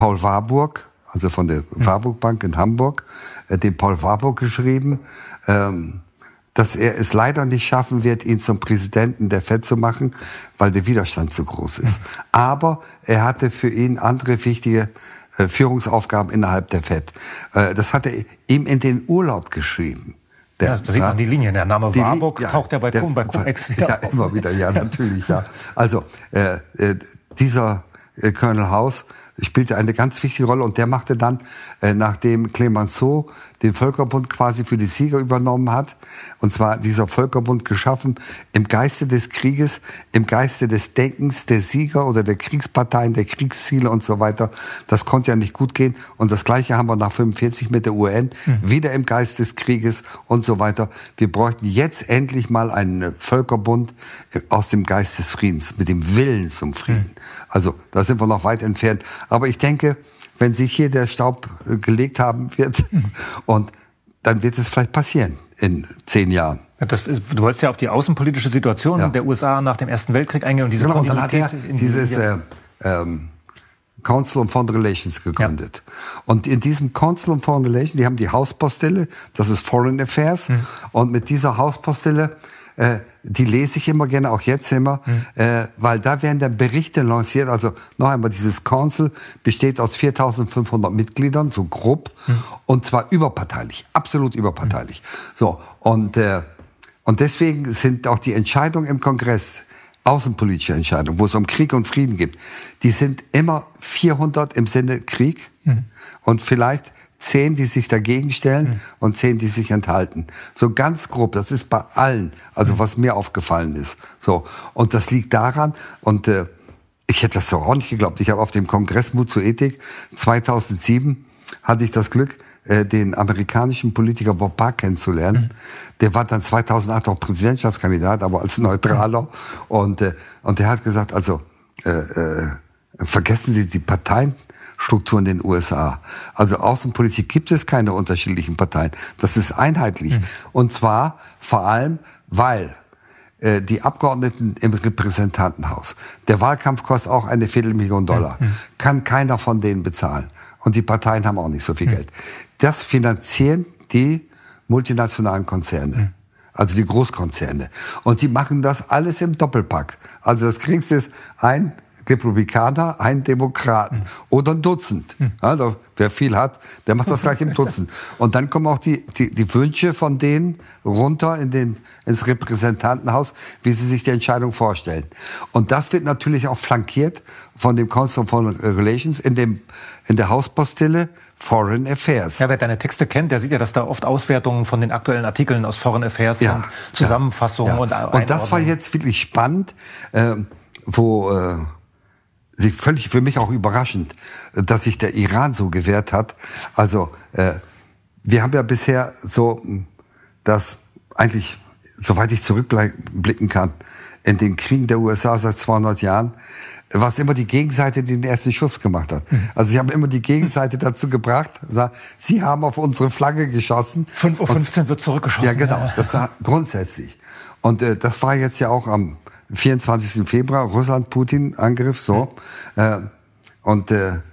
Paul Warburg, also von der Warburg Bank in Hamburg, dem Paul Warburg geschrieben, dass er es leider nicht schaffen wird, ihn zum Präsidenten der FED zu machen, weil der Widerstand zu groß ist. Aber er hatte für ihn andere wichtige Führungsaufgaben innerhalb der FED. Das hat er ihm in den Urlaub geschrieben. Da sieht man die Linien. Der Name Warburg taucht ja bei Cum-Ex wieder auf. Ja, immer wieder, ja, natürlich, ja. Also, dieser Colonel House spielte eine ganz wichtige Rolle und der machte dann, nachdem Clemenceau den Völkerbund quasi für die Sieger übernommen hat, und zwar dieser Völkerbund geschaffen im Geiste des Krieges, im Geiste des Denkens der Sieger oder der Kriegsparteien, der Kriegsziele und so weiter. Das konnte ja nicht gut gehen und das Gleiche haben wir nach 45 mit der UN, wieder im Geist des Krieges und so weiter. Wir bräuchten jetzt endlich mal einen Völkerbund aus dem Geist des Friedens, mit dem Willen zum Frieden. Also da sind wir noch weit entfernt. Aber ich denke, wenn sich hier der Staub gelegt haben wird, und dann wird es vielleicht passieren in 10 Jahren. Du wolltest ja auf die außenpolitische Situation der USA nach dem Ersten Weltkrieg eingehen und diese und dann hat er dieses Council on Foreign Relations gegründet. Ja. Und in diesem Council on Foreign Relations, die haben die Hauspostille, das ist Foreign Affairs, und mit dieser Hauspostille, die lese ich immer gerne, auch jetzt immer, weil da werden dann Berichte lanciert. Also noch einmal, dieses Council besteht aus 4.500 Mitgliedern, so grob, und zwar überparteilich, absolut überparteilich. So, und deswegen sind auch die Entscheidungen im Kongress, außenpolitische Entscheidungen, wo es um Krieg und Frieden geht, die sind immer 400 im Sinne Krieg und vielleicht 10, die sich dagegen stellen und 10, die sich enthalten. So ganz grob, das ist bei allen, also was mir aufgefallen ist. So, und das liegt daran, und ich hätte das so auch nicht geglaubt. Ich habe auf dem Kongress Mut zur Ethik 2007 hatte ich das Glück, den amerikanischen Politiker Bob Barr kennenzulernen. Der war dann 2008 auch Präsidentschaftskandidat, aber als Neutraler. Und der hat gesagt, also vergessen Sie die Parteienstruktur in den USA. Also Außenpolitik gibt es keine unterschiedlichen Parteien. Das ist einheitlich. Und zwar vor allem, weil die Abgeordneten im Repräsentantenhaus, der Wahlkampf kostet auch eine $250.000. Kann keiner von denen bezahlen. Und die Parteien haben auch nicht so viel Geld. Das finanzieren die multinationalen Konzerne. Also die Großkonzerne. Und die machen das alles im Doppelpack. Also das Geringste ist ein Republikaner, ein Demokraten oder ein Dutzend. Also, wer viel hat, der macht das gleich im Dutzend. Und dann kommen auch die Wünsche von denen runter ins Repräsentantenhaus, wie sie sich die Entscheidung vorstellen. Und das wird natürlich auch flankiert von dem Council on Foreign Relations in der Hauspostille Foreign Affairs. Ja, wer deine Texte kennt, der sieht ja, dass da oft Auswertungen von den aktuellen Artikeln aus Foreign Affairs sind, Zusammenfassungen und Und das war jetzt wirklich spannend, wo völlig für mich auch überraschend, dass sich der Iran so gewehrt hat. Also wir haben ja bisher so, dass eigentlich, soweit ich zurückblicken kann, in den Kriegen der USA seit 200 Jahren, war es immer die Gegenseite, die den ersten Schuss gemacht hat. Also sie haben immer die Gegenseite dazu gebracht, sie haben auf unsere Flagge geschossen. 5:15 Uhr wird zurückgeschossen. Ja, genau, das war grundsätzlich. Und das war jetzt ja auch am 24. Februar, Russland-Putin-Angriff, so. Und der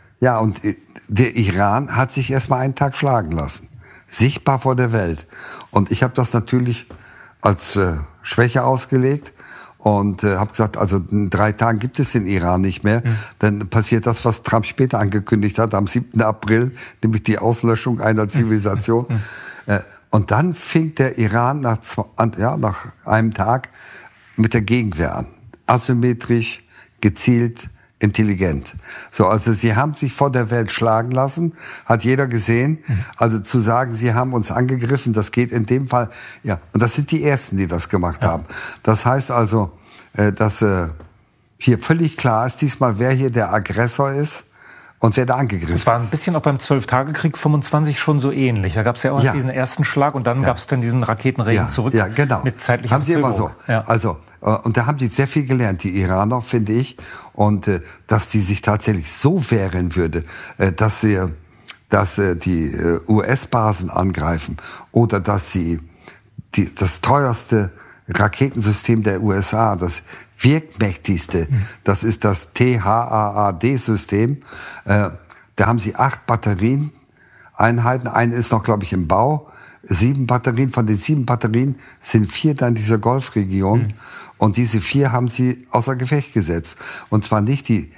Iran hat sich erstmal einen Tag schlagen lassen. Sichtbar vor der Welt. Und ich habe das natürlich als Schwäche ausgelegt und habe gesagt, also in 3 Tagen gibt es den Iran nicht mehr. Dann passiert das, was Trump später angekündigt hat, am 7. April, nämlich die Auslöschung einer Zivilisation. Und dann fing der Iran nach einem Tag mit der Gegenwehr an. Asymmetrisch, gezielt, intelligent. So, also sie haben sich vor der Welt schlagen lassen, hat jeder gesehen. Also zu sagen, sie haben uns angegriffen, das geht in dem Fall, ja. Und das sind die Ersten, die das gemacht haben. Das heißt also, dass hier völlig klar ist diesmal, wer hier der Aggressor ist und wer da angegriffen ist. Das war ein bisschen auch beim 12-Tage-Krieg 25 schon so ähnlich. Da gab es ja auch diesen ersten Schlag und dann gab es dann diesen Raketenregen zurück. Ja, genau. Mit zeitlicher Haben sie immer so. Ja. Also, und da haben die sehr viel gelernt, die Iraner, finde ich. Und dass die sich tatsächlich so wehren würde, dass die US-Basen angreifen oder dass sie das teuerste Raketensystem der USA, das wirkmächtigste, das ist das THAAD-System, Da haben sie 8 Batterieneinheiten. Eine ist noch, glaube ich, im Bau. 7 Batterien. Von den 7 Batterien sind 4 dann in dieser Golfregion. Und diese 4 haben sie außer Gefecht gesetzt. Und zwar nicht die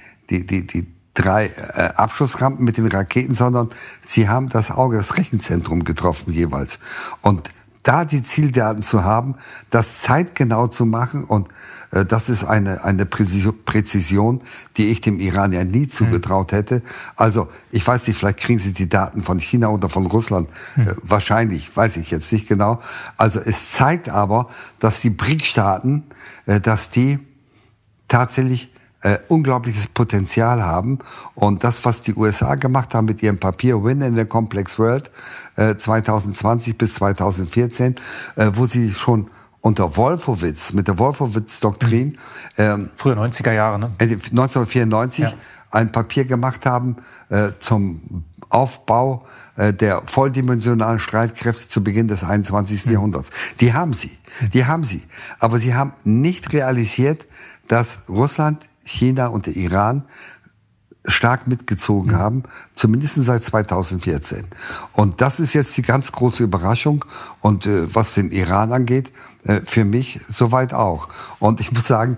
3 Abschussrampen mit den Raketen, sondern sie haben das Auge, das Rechenzentrum getroffen jeweils. Und da die Zieldaten zu haben, das zeitgenau zu machen, und das ist eine Präzision, die ich dem Iran ja nie zugetraut hätte. Also ich weiß nicht, vielleicht kriegen sie die Daten von China oder von Russland. Wahrscheinlich, weiß ich jetzt nicht genau. Also es zeigt aber, dass die BRIC-Staaten, dass die tatsächlich unglaubliches Potenzial haben. Und das, was die USA gemacht haben mit ihrem Papier Win in the Complex World 2020 bis 2014, wo sie schon unter Wolfowitz, mit der Wolfowitz-Doktrin, früher 90er Jahre, ne? 1994 ein Papier gemacht haben zum Aufbau der volldimensionalen Streitkräfte zu Beginn des 21. Jahrhunderts. Die haben sie. Aber sie haben nicht realisiert, dass Russland, China und der Iran stark mitgezogen haben, zumindest seit 2014. Und das ist jetzt die ganz große Überraschung. Und was den Iran angeht, für mich soweit auch. Und ich muss sagen,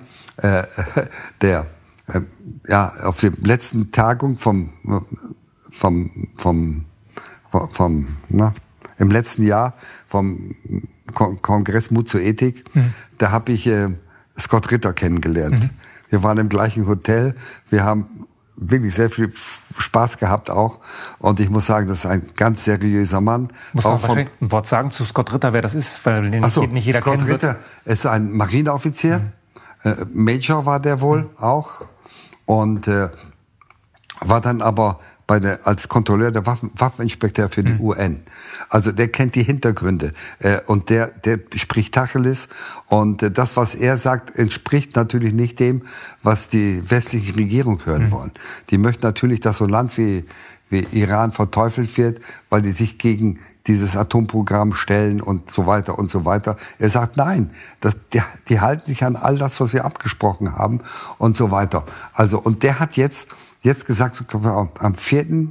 auf der letzten Tagung im letzten Jahr vom Kongress Mut zur Ethik, da habe ich Scott Ritter kennengelernt. Wir waren im gleichen Hotel. Wir haben wirklich sehr viel Spaß gehabt auch. Und ich muss sagen, das ist ein ganz seriöser Mann. Muss man wahrscheinlich ein Wort sagen zu Scott Ritter, wer das ist, weil den nicht jeder kennt. Scott Ritter ist ein Marineoffizier. Major war der wohl auch. Und war dann aber als Kontrolleur der Waffeninspekteur für die UN. Also der kennt die Hintergründe und der spricht Tacheles, und das, was er sagt, entspricht natürlich nicht dem, was die westliche Regierung hören wollen. Die möchten natürlich, dass so ein Land wie Iran verteufelt wird, weil die sich gegen dieses Atomprogramm stellen und so weiter und so weiter. Er sagt, nein, die halten sich an all das, was wir abgesprochen haben und so weiter. Also, und der hat jetzt gesagt, am 4.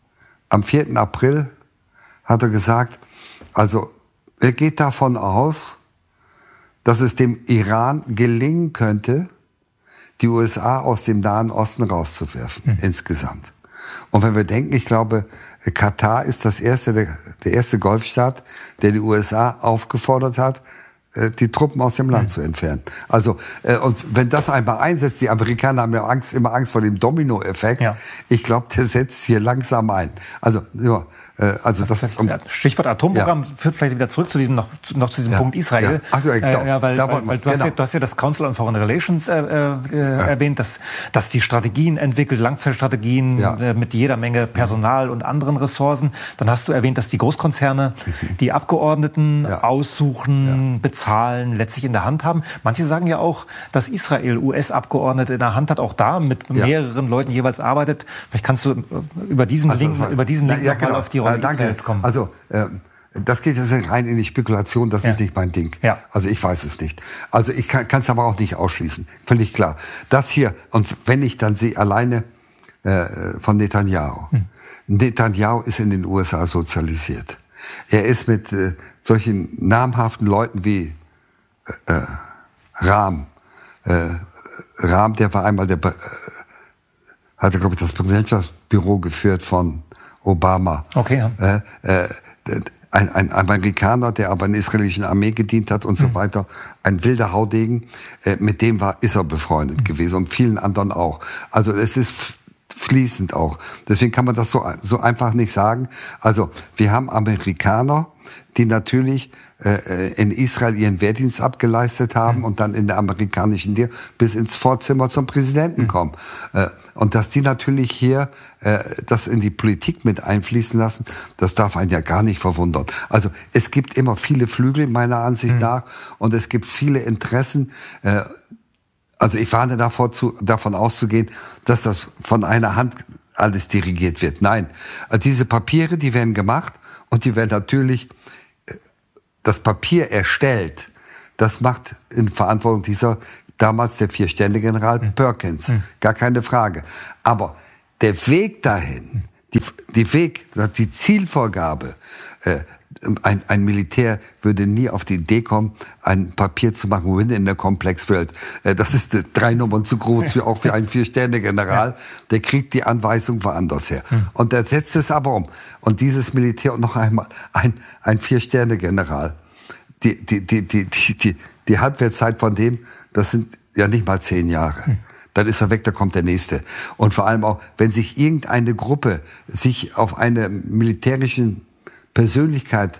April hat er gesagt, also er geht davon aus, dass es dem Iran gelingen könnte, die USA aus dem Nahen Osten rauszuwerfen, insgesamt. Und wenn wir denken, ich glaube, Katar ist der erste Golfstaat, der die USA aufgefordert hat, die Truppen aus dem Land zu entfernen. Also, und wenn das einmal einsetzt, die Amerikaner haben ja immer Angst vor dem Dominoeffekt. Ja. Ich glaube, der setzt hier langsam ein. Also, Stichwort Atomprogramm führt vielleicht wieder zurück zu diesem, noch zu diesem Punkt Israel. Weil du hast ja das Council on Foreign Relations erwähnt, dass die Strategien entwickelt, Langzeitstrategien mit jeder Menge Personal und anderen Ressourcen. Dann hast du erwähnt, dass die Großkonzerne die Abgeordneten aussuchen, bezahlen, letztlich in der Hand haben. Manche sagen ja auch, dass Israel US-Abgeordnete in der Hand hat, auch da mit mehreren Leuten jeweils arbeitet. Vielleicht kannst du über diesen Link nochmal auf die Rolle Israels kommen. Also, das geht jetzt rein in die Spekulation, das ist nicht mein Ding. Ja. Also ich weiß es nicht. Also ich kann es aber auch nicht ausschließen. Völlig klar. Das hier, und wenn ich dann sehe, alleine von Netanyahu. Netanyahu ist in den USA sozialisiert. Er ist mit solchen namhaften Leuten wie Rahm. Rahm, der war einmal hatte, glaube ich, das Präsidentschaftsbüro geführt von Obama. Okay. Ja. Ein Amerikaner, der aber in der israelischen Armee gedient hat und so weiter. Ein wilder Haudegen. Mit dem ist er befreundet gewesen und vielen anderen auch. Also es ist fließend auch. Deswegen kann man das so einfach nicht sagen. Also wir haben Amerikaner, die natürlich in Israel ihren Wehrdienst abgeleistet haben und dann in der amerikanischen bis ins Vorzimmer zum Präsidenten kommen. Und dass die natürlich hier das in die Politik mit einfließen lassen, das darf einen ja gar nicht verwundern. Also es gibt immer viele Flügel meiner Ansicht nach und es gibt viele Interessen. Also ich warne davon auszugehen, dass das von einer Hand alles dirigiert wird. Nein, diese Papiere, die werden gemacht und die werden natürlich das Papier erstellt. Das macht in Verantwortung damals der 4-Sterne-General Perkins. Gar keine Frage. Aber der Weg dahin, die Zielvorgabe, ein Militär würde nie auf die Idee kommen, ein Papier zu machen, Win in der Complex World. Das ist 3 Nummern zu groß, auch für einen 4-Sterne-General. Der kriegt die Anweisung woanders her. Und der setzt es aber um. Und dieses Militär und noch einmal ein 4-Sterne-General. Die Halbwertszeit von dem, das sind ja nicht mal 10 Jahre. Dann ist er weg, da kommt der nächste. Und vor allem auch, wenn sich irgendeine Gruppe sich auf eine militärische Persönlichkeit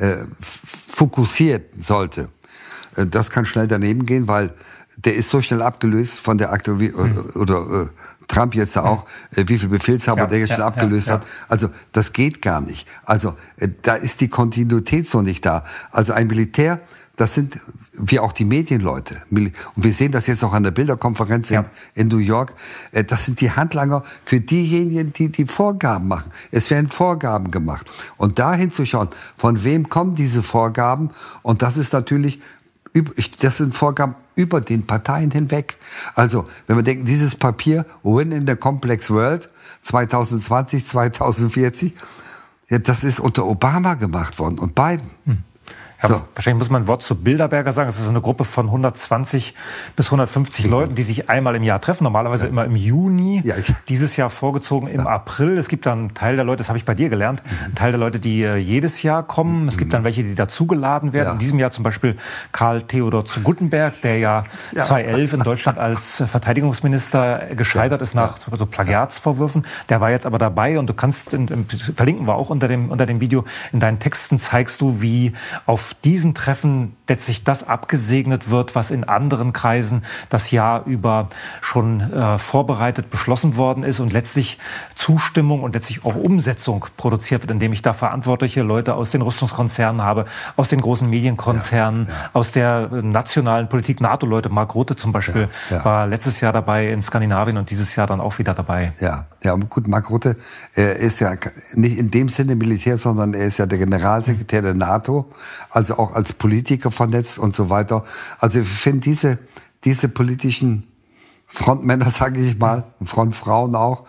fokussiert sollte, das kann schnell daneben gehen, weil der ist so schnell abgelöst von der oder Trump jetzt auch, wie viel Befehlshaber der jetzt schon abgelöst hat. Also das geht gar nicht. Also da ist die Kontinuität so nicht da. Also ein Militär, das sind wie auch die Medienleute. Und wir sehen das jetzt auch an der Bilderkonferenz in New York. Das sind die Handlanger für diejenigen, die Vorgaben machen. Es werden Vorgaben gemacht. Und da hinzuschauen, von wem kommen diese Vorgaben? Und das ist natürlich, das sind Vorgaben über den Parteien hinweg. Also, wenn wir denken, dieses Papier, Win in the Complex World, 2020, 2040, das ist unter Obama gemacht worden und Biden. Ja, so. Wahrscheinlich muss man ein Wort zu Bilderberger sagen. Es ist eine Gruppe von 120 bis 150 Leuten, die sich einmal im Jahr treffen. Normalerweise immer im Juni. Ja, dieses Jahr vorgezogen im April. Es gibt dann einen Teil der Leute, das habe ich bei dir gelernt, einen Teil der Leute, die jedes Jahr kommen. Es gibt dann welche, die dazugeladen werden. In diesem Jahr zum Beispiel Karl Theodor zu Guttenberg, der 2011 in Deutschland als Verteidigungsminister gescheitert ist nach so Plagiatsvorwürfen. Der war jetzt aber dabei und du kannst, verlinken wir auch unter dem Video, in deinen Texten zeigst du, wie auf diesen Treffen letztlich das abgesegnet wird, was in anderen Kreisen das Jahr über schon vorbereitet, beschlossen worden ist und letztlich Zustimmung und letztlich auch Umsetzung produziert wird, indem ich da verantwortliche Leute aus den Rüstungskonzernen habe, aus den großen Medienkonzernen, aus der nationalen Politik, NATO-Leute. Mark Rutte zum Beispiel war letztes Jahr dabei in Skandinavien und dieses Jahr dann auch wieder dabei. Ja, gut, Mark Rutte ist ja nicht in dem Sinne Militär, sondern er ist ja der Generalsekretär der NATO, also auch als Politiker vernetzt und so weiter. Also ich finde diese politischen Frontmänner, sage ich mal, Frontfrauen auch,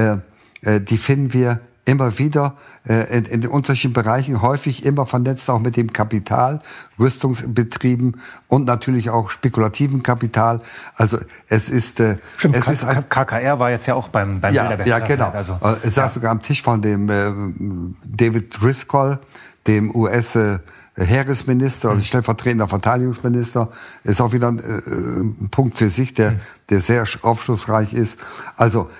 die finden wir immer wieder in den unterschiedlichen Bereichen, häufig immer vernetzt auch mit dem Kapital, Rüstungsbetrieben und natürlich auch spekulativen Kapital. Also es ist... Stimmt, KKR war jetzt ja auch beim Bilderberg. Ja, genau. Also, es saß sogar am Tisch von dem David Driscoll, dem US-Heeresminister und stellvertretender Verteidigungsminister, ist auch wieder ein Punkt für sich, der sehr aufschlussreich ist. Also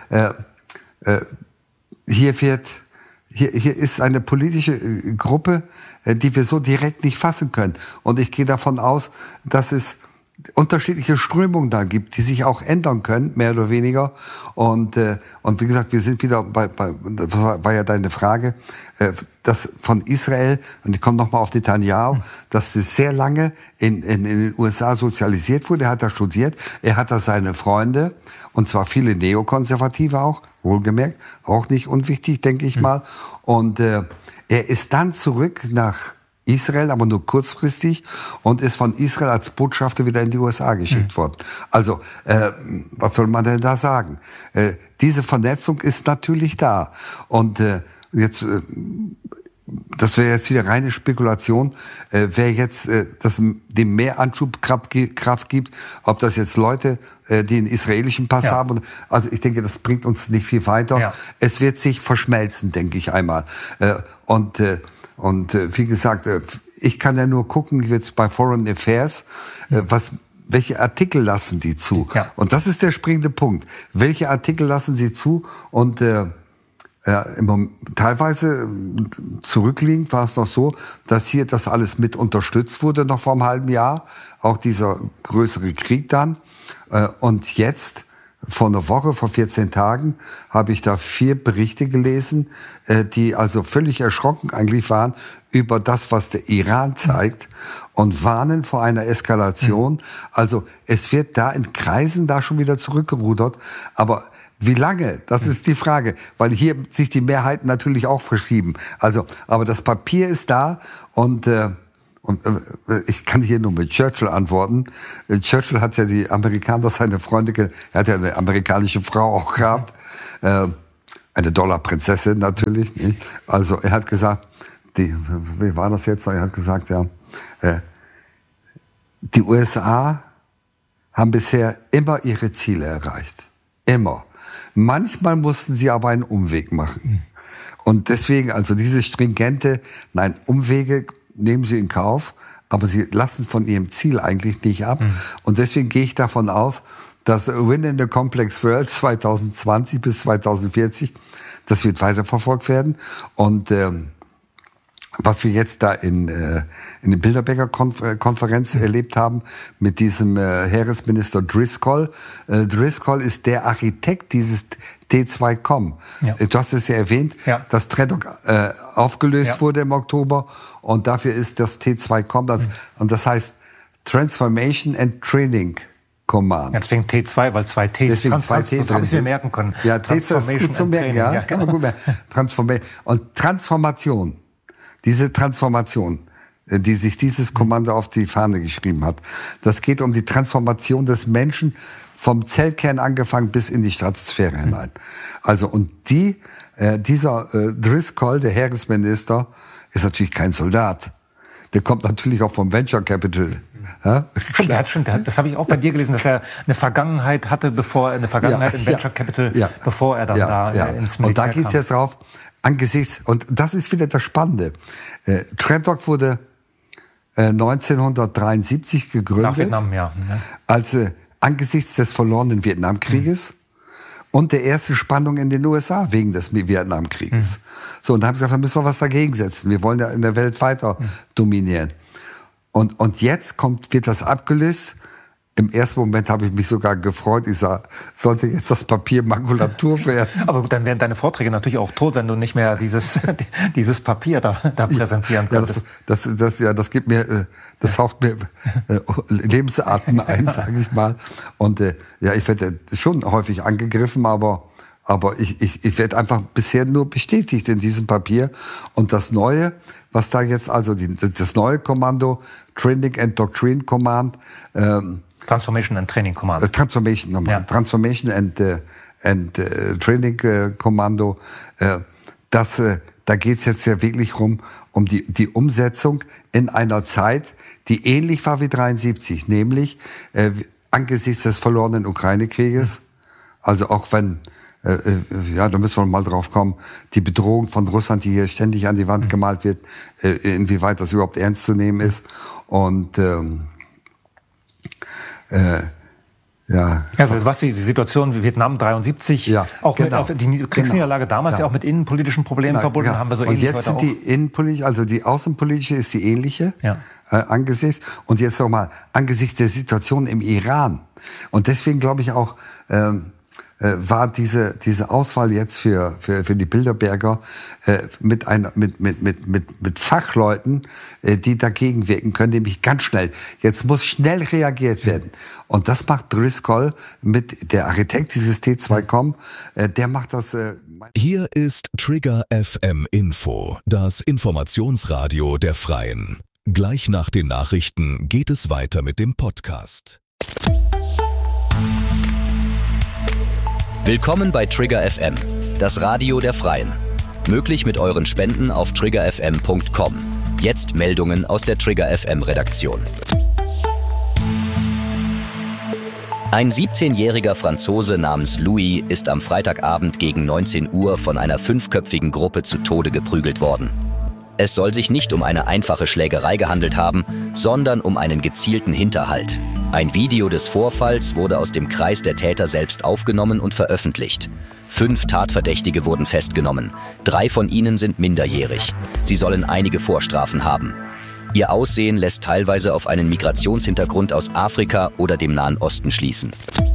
hier ist eine politische Gruppe, die wir so direkt nicht fassen können. Und ich gehe davon aus, dass es unterschiedliche Strömungen da gibt, die sich auch ändern können, mehr oder weniger. Und wie gesagt, wir sind wieder das war ja deine Frage, das von Israel, und ich komme nochmal auf Netanyahu, dass es sehr lange in den USA sozialisiert wurde. Er hat da studiert, er hat da seine Freunde, und zwar viele Neokonservative auch, wohlgemerkt, auch nicht unwichtig, denke ich mal. Und er ist dann zurück nach Israel, aber nur kurzfristig, und ist von Israel als Botschafter wieder in die USA geschickt worden. Also, was soll man denn da sagen? Diese Vernetzung ist natürlich da. Und jetzt, das wäre jetzt wieder reine Spekulation, wer jetzt dem mehr Anschubkraft gibt, ob das jetzt Leute, die einen israelischen Pass haben. Also ich denke, das bringt uns nicht viel weiter. Ja. Es wird sich verschmelzen, denke ich einmal. Und wie gesagt, ich kann ja nur gucken, jetzt bei Foreign Affairs, welche Artikel lassen die zu? Ja. Und das ist der springende Punkt. Welche Artikel lassen sie zu? Und teilweise zurückliegend war es noch so, dass hier das alles mit unterstützt wurde noch vor einem halben Jahr. Auch dieser größere Krieg dann. Und jetzt, vor einer Woche, vor 14 Tagen, habe ich da 4 Berichte gelesen, die also völlig erschrocken eigentlich waren über das, was der Iran zeigt, und warnen vor einer Eskalation. Also es wird da in Kreisen da schon wieder zurückgerudert. Aber wie lange? Das ist die Frage, weil hier sich die Mehrheiten natürlich auch verschieben. Also, aber das Papier ist da, und ich kann hier nur mit Churchill antworten. Churchill hat ja die Amerikaner, seine Freunde, er hat ja eine amerikanische Frau auch gehabt. eine Dollarprinzessin natürlich. Nicht? Also er hat gesagt, wie war das jetzt? Er hat gesagt, ja, die USA haben bisher immer ihre Ziele erreicht. Immer. Manchmal mussten sie aber einen Umweg machen. Und deswegen, also diese Umwege nehmen sie in Kauf, aber sie lassen von ihrem Ziel eigentlich nicht ab. Und deswegen gehe ich davon aus, dass Win in the Complex World 2020 bis 2040, das wird weiterverfolgt werden. Und was wir jetzt da in der Bilderberger Konferenz erlebt haben mit diesem Heeresminister Driscoll. Driscoll ist der Architekt dieses T2COM. Ja. Du hast es ja erwähnt, dass TREDOC aufgelöst wurde im Oktober und dafür ist das T2COM, und das heißt Transformation and Training Command. Ja, deswegen T2, weil 2 Ts. Deswegen 2 Ts. Das habe ich mir merken können. Ja, Ts ist gut zu merken. Ja, kann man gut merken. Und Transformation. Diese Transformation, die sich dieses Kommando auf die Fahne geschrieben hat, das geht um die Transformation des Menschen vom Zellkern angefangen bis in die Stratosphäre hinein. Also, und dieser Driscoll, der Heeresminister, ist natürlich kein Soldat. Der kommt natürlich auch vom Venture Capital. Ja? Stimmt, das habe ich auch bei dir gelesen, dass er eine Vergangenheit hatte, im Venture Capital, bevor er dann ins Militär Und da geht's jetzt drauf, und das ist wieder das Spannende. TREDOC wurde 1973 gegründet. Nach Vietnam, angesichts des verlorenen Vietnamkrieges und der ersten Spannung in den USA wegen des Vietnamkrieges. So, und da haben sie gesagt, da müssen wir was dagegen setzen. Wir wollen ja in der Welt weiter dominieren. Und jetzt wird das abgelöst. Im ersten Moment habe ich mich sogar gefreut. Ich sage, sollte jetzt das Papier Makulatur werden. Aber dann wären deine Vorträge natürlich auch tot, wenn du nicht mehr dieses Papier da präsentieren könntest. Das gibt mir, das haucht mir Lebensarten ein, sage ich mal. Und ich werde schon häufig angegriffen, aber ich werde einfach bisher nur bestätigt in diesem Papier. Und das Neue, was da jetzt das neue Kommando, Training and Doctrine Command, Transformation and Training Command. Transformation and Training Kommando. Da geht's jetzt ja wirklich um die Umsetzung in einer Zeit, die ähnlich war wie 73, nämlich angesichts des verlorenen Ukraine-Krieges. Also auch wenn, da müssen wir mal drauf kommen, die Bedrohung von Russland, die hier ständig an die Wand gemalt wird, inwieweit das überhaupt ernst zu nehmen ist. Und also was die Situation wie Vietnam 73, auch mit die Kriegsniederlage damals ja auch mit innenpolitischen Problemen verbunden, haben wir so ähnlich heute auch. Und jetzt sind die innenpolitische, also die außenpolitische ist die ähnliche angesichts. Und jetzt nochmal, angesichts der Situation im Iran. Und deswegen glaube ich auch, war diese Auswahl jetzt für die Bilderberger mit Fachleuten, die dagegen wirken können, nämlich ganz schnell. Jetzt muss schnell reagiert werden. Und das macht Driscoll der Architekt dieses T2COM, der macht das. Hier ist Trigger FM Info, das Informationsradio der Freien. Gleich nach den Nachrichten geht es weiter mit dem Podcast. Willkommen bei Trigger FM, das Radio der Freien. Möglich mit euren Spenden auf triggerfm.com. Jetzt Meldungen aus der Trigger FM Redaktion. Ein 17-jähriger Franzose namens Louis ist am Freitagabend gegen 19 Uhr von einer 5-köpfigen Gruppe zu Tode geprügelt worden. Es soll sich nicht um eine einfache Schlägerei gehandelt haben, sondern um einen gezielten Hinterhalt. Ein Video des Vorfalls wurde aus dem Kreis der Täter selbst aufgenommen und veröffentlicht. 5 Tatverdächtige wurden festgenommen. 3 von ihnen sind minderjährig. Sie sollen einige Vorstrafen haben. Ihr Aussehen lässt teilweise auf einen Migrationshintergrund aus Afrika oder dem Nahen Osten schließen.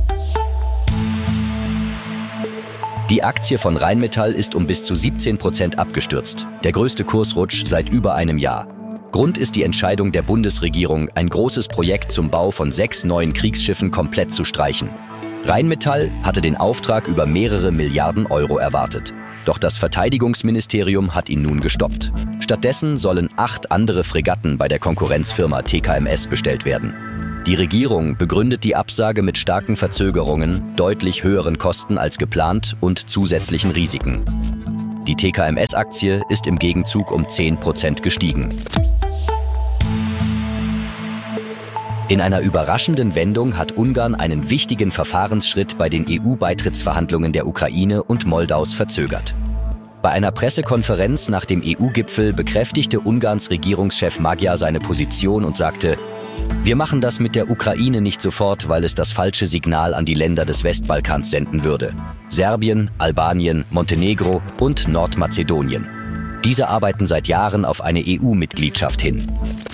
Die Aktie von Rheinmetall ist um bis zu 17% abgestürzt. Der größte Kursrutsch seit über einem Jahr. Grund ist die Entscheidung der Bundesregierung, ein großes Projekt zum Bau von 6 neuen Kriegsschiffen komplett zu streichen. Rheinmetall hatte den Auftrag über mehrere Milliarden Euro erwartet. Doch das Verteidigungsministerium hat ihn nun gestoppt. Stattdessen sollen 8 andere Fregatten bei der Konkurrenzfirma TKMS bestellt werden. Die Regierung begründet die Absage mit starken Verzögerungen, deutlich höheren Kosten als geplant und zusätzlichen Risiken. Die TKMS-Aktie ist im Gegenzug um 10% gestiegen. In einer überraschenden Wendung hat Ungarn einen wichtigen Verfahrensschritt bei den EU-Beitrittsverhandlungen der Ukraine und Moldaus verzögert. Bei einer Pressekonferenz nach dem EU-Gipfel bekräftigte Ungarns Regierungschef Magyar seine Position und sagte: Wir machen das mit der Ukraine nicht sofort, weil es das falsche Signal an die Länder des Westbalkans senden würde. Serbien, Albanien, Montenegro und Nordmazedonien. Diese arbeiten seit Jahren auf eine EU-Mitgliedschaft hin.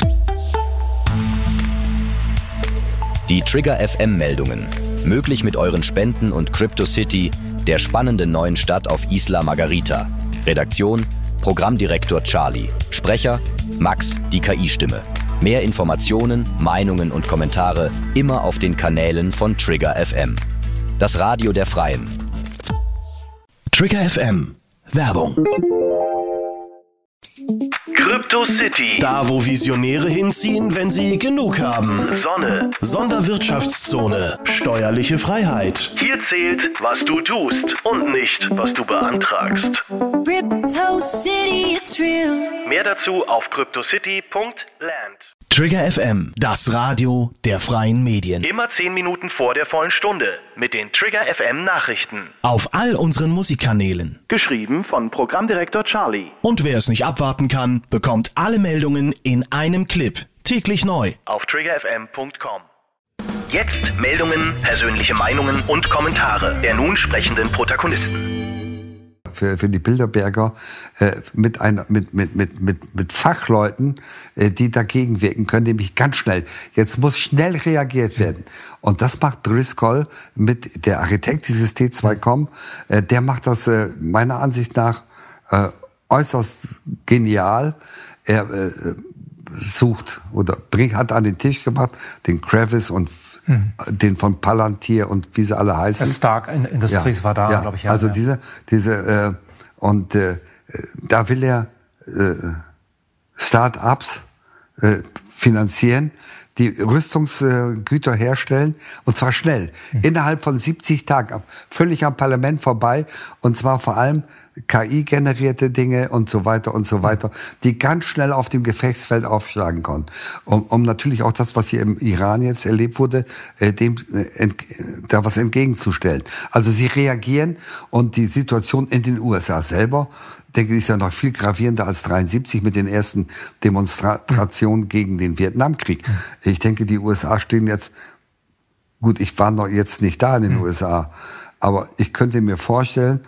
Die Trigger FM-Meldungen. Möglich mit euren Spenden und CryptoCity, der spannenden neuen Stadt auf Isla Margarita. Redaktion: Programmdirektor Charlie. Sprecher: Max, die KI-Stimme. Mehr Informationen, Meinungen und Kommentare immer auf den Kanälen von Trigger FM. Das Radio der Freien. Trigger FM. Werbung. CryptoCity. Da, wo Visionäre hinziehen, wenn sie genug haben. Sonne. Sonderwirtschaftszone. Steuerliche Freiheit. Hier zählt, was du tust und nicht, was du beantragst. CryptoCity, it's real. Mehr dazu auf cryptocity.land. Trigger FM, das Radio der freien Medien. Immer 10 Minuten vor der vollen Stunde mit den Trigger FM Nachrichten. Auf all unseren Musikkanälen. Geschrieben von Programmdirektor Charlie. Und wer es nicht abwarten kann, bekommt alle Meldungen in einem Clip. Täglich neu. Auf triggerfm.com. Jetzt Meldungen, persönliche Meinungen und Kommentare der nun sprechenden Protagonisten. Für die Bilderberger mit Fachleuten, die dagegen wirken können, nämlich ganz schnell. Jetzt muss schnell reagiert werden. Und das macht Driscoll mit der Architekt dieses T2.com. Der macht das meiner Ansicht nach äußerst genial. Er sucht oder hat an den Tisch gebracht den Kravis und den von Palantir und wie sie alle heißen. Stark Industries war da, glaube ich. Ja, also diese da will er Start-ups finanzieren, die Rüstungsgüter herstellen, und zwar schnell, innerhalb von 70 Tagen, völlig am Parlament vorbei, und zwar vor allem KI-generierte Dinge und so weiter, die ganz schnell auf dem Gefechtsfeld aufschlagen konnten, um natürlich auch das, was hier im Iran jetzt erlebt wurde, da was entgegenzustellen. Also sie reagieren, und die Situation in den USA selber, denke ich, ist ja noch viel gravierender als 73 mit den ersten Demonstrationen gegen den Vietnamkrieg. Ich denke, die USA stehen jetzt, gut, ich war noch jetzt nicht da in den USA, aber ich könnte mir vorstellen,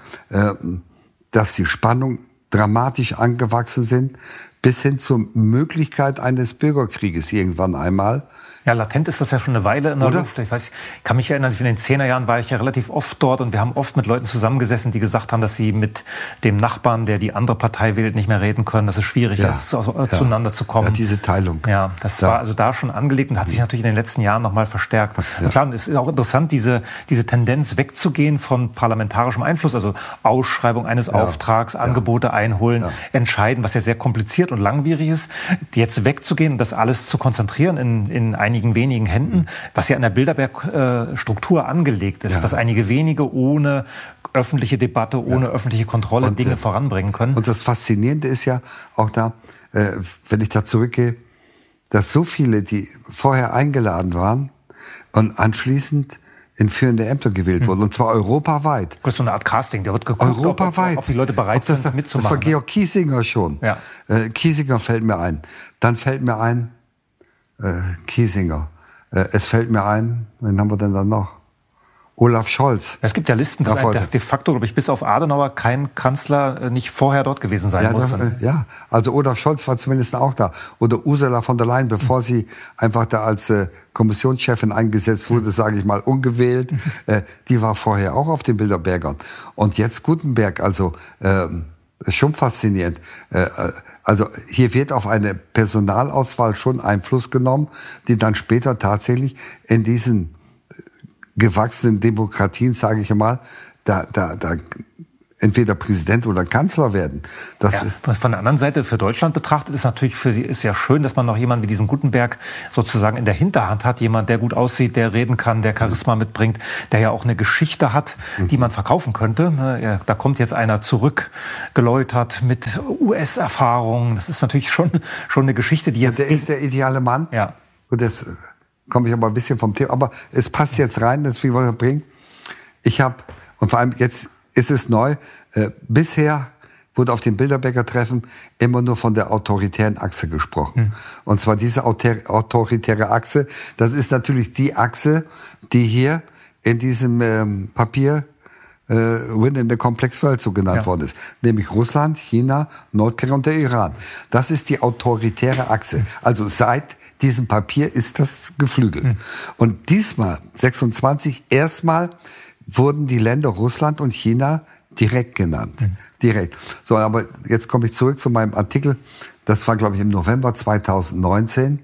dass die Spannungen dramatisch angewachsen sind, bis hin zur Möglichkeit eines Bürgerkrieges irgendwann einmal. Ja, latent ist das ja schon eine Weile in der Luft. Ich kann mich erinnern, in den 10er Jahren war ich ja relativ oft dort, und wir haben oft mit Leuten zusammengesessen, die gesagt haben, dass sie mit dem Nachbarn, der die andere Partei wählt, nicht mehr reden können, dass es schwierig ist, zueinander zu kommen. Ja, diese Teilung. Ja, das war also da schon angelegt und hat sich natürlich in den letzten Jahren nochmal verstärkt. Ja. Und klar, es ist auch interessant, diese Tendenz wegzugehen von parlamentarischem Einfluss, also Ausschreibung eines Auftrags, Angebote einholen, entscheiden, was ja sehr kompliziert und langwierig ist, jetzt wegzugehen und das alles zu konzentrieren in einigen wenigen Händen, was ja in der Bilderberg-Struktur angelegt ist, dass einige wenige ohne öffentliche Debatte, ohne öffentliche Kontrolle Dinge voranbringen können. Und das Faszinierende ist ja auch da, wenn ich da zurückgehe, dass so viele, die vorher eingeladen waren und anschließend in führende Ämter gewählt wurden, und zwar europaweit. Das ist so eine Art Casting, da wird geguckt, europaweit. Ob die Leute bereit sind, mitzumachen. Das war Georg Kiesinger schon. Ja. Kiesinger fällt mir ein. Dann fällt mir ein, Kiesinger. Es fällt mir ein, wen haben wir denn dann noch? Olaf Scholz. Es gibt ja Listen, dass de facto, glaube ich, bis auf Adenauer kein Kanzler nicht vorher dort gewesen sein muss. Also Olaf Scholz war zumindest auch da. Oder Ursula von der Leyen, bevor sie einfach da als Kommissionschefin eingesetzt wurde, sage ich mal, ungewählt. Die war vorher auch auf den Bilderbergern. Und jetzt Gutenberg, also schon faszinierend. Also hier wird auf eine Personalauswahl schon Einfluss genommen, die dann später tatsächlich in diesen gewachsenen Demokratien, sage ich mal, da entweder Präsident oder Kanzler werden. Von der anderen Seite, für Deutschland betrachtet, ist natürlich ist ja schön, dass man noch jemanden wie diesen Gutenberg sozusagen in der Hinterhand hat. Jemand, der gut aussieht, der reden kann, der Charisma mitbringt, der ja auch eine Geschichte hat, die man verkaufen könnte. Da kommt jetzt einer zurückgeläutert mit US-Erfahrung. Das ist natürlich schon eine Geschichte, die jetzt... Der ist der ideale Mann. Ja. Und das komme ich aber ein bisschen vom Thema. Aber es passt jetzt rein, deswegen wollte ich bringen. Und vor allem jetzt ist es neu. Bisher wurde auf dem Bilderberger-Treffen immer nur von der autoritären Achse gesprochen. Und zwar diese autoritäre Achse, das ist natürlich die Achse, die hier in diesem Papier Win in the Complex World so genannt worden ist. Nämlich Russland, China, Nordkorea und der Iran. Das ist die autoritäre Achse. Also seit diesem Papier ist das geflügelt. Und diesmal, 26, erstmal wurden die Länder Russland und China direkt genannt. Direkt. So, aber jetzt komme ich zurück zu meinem Artikel. Das war, glaube ich, im November 2019.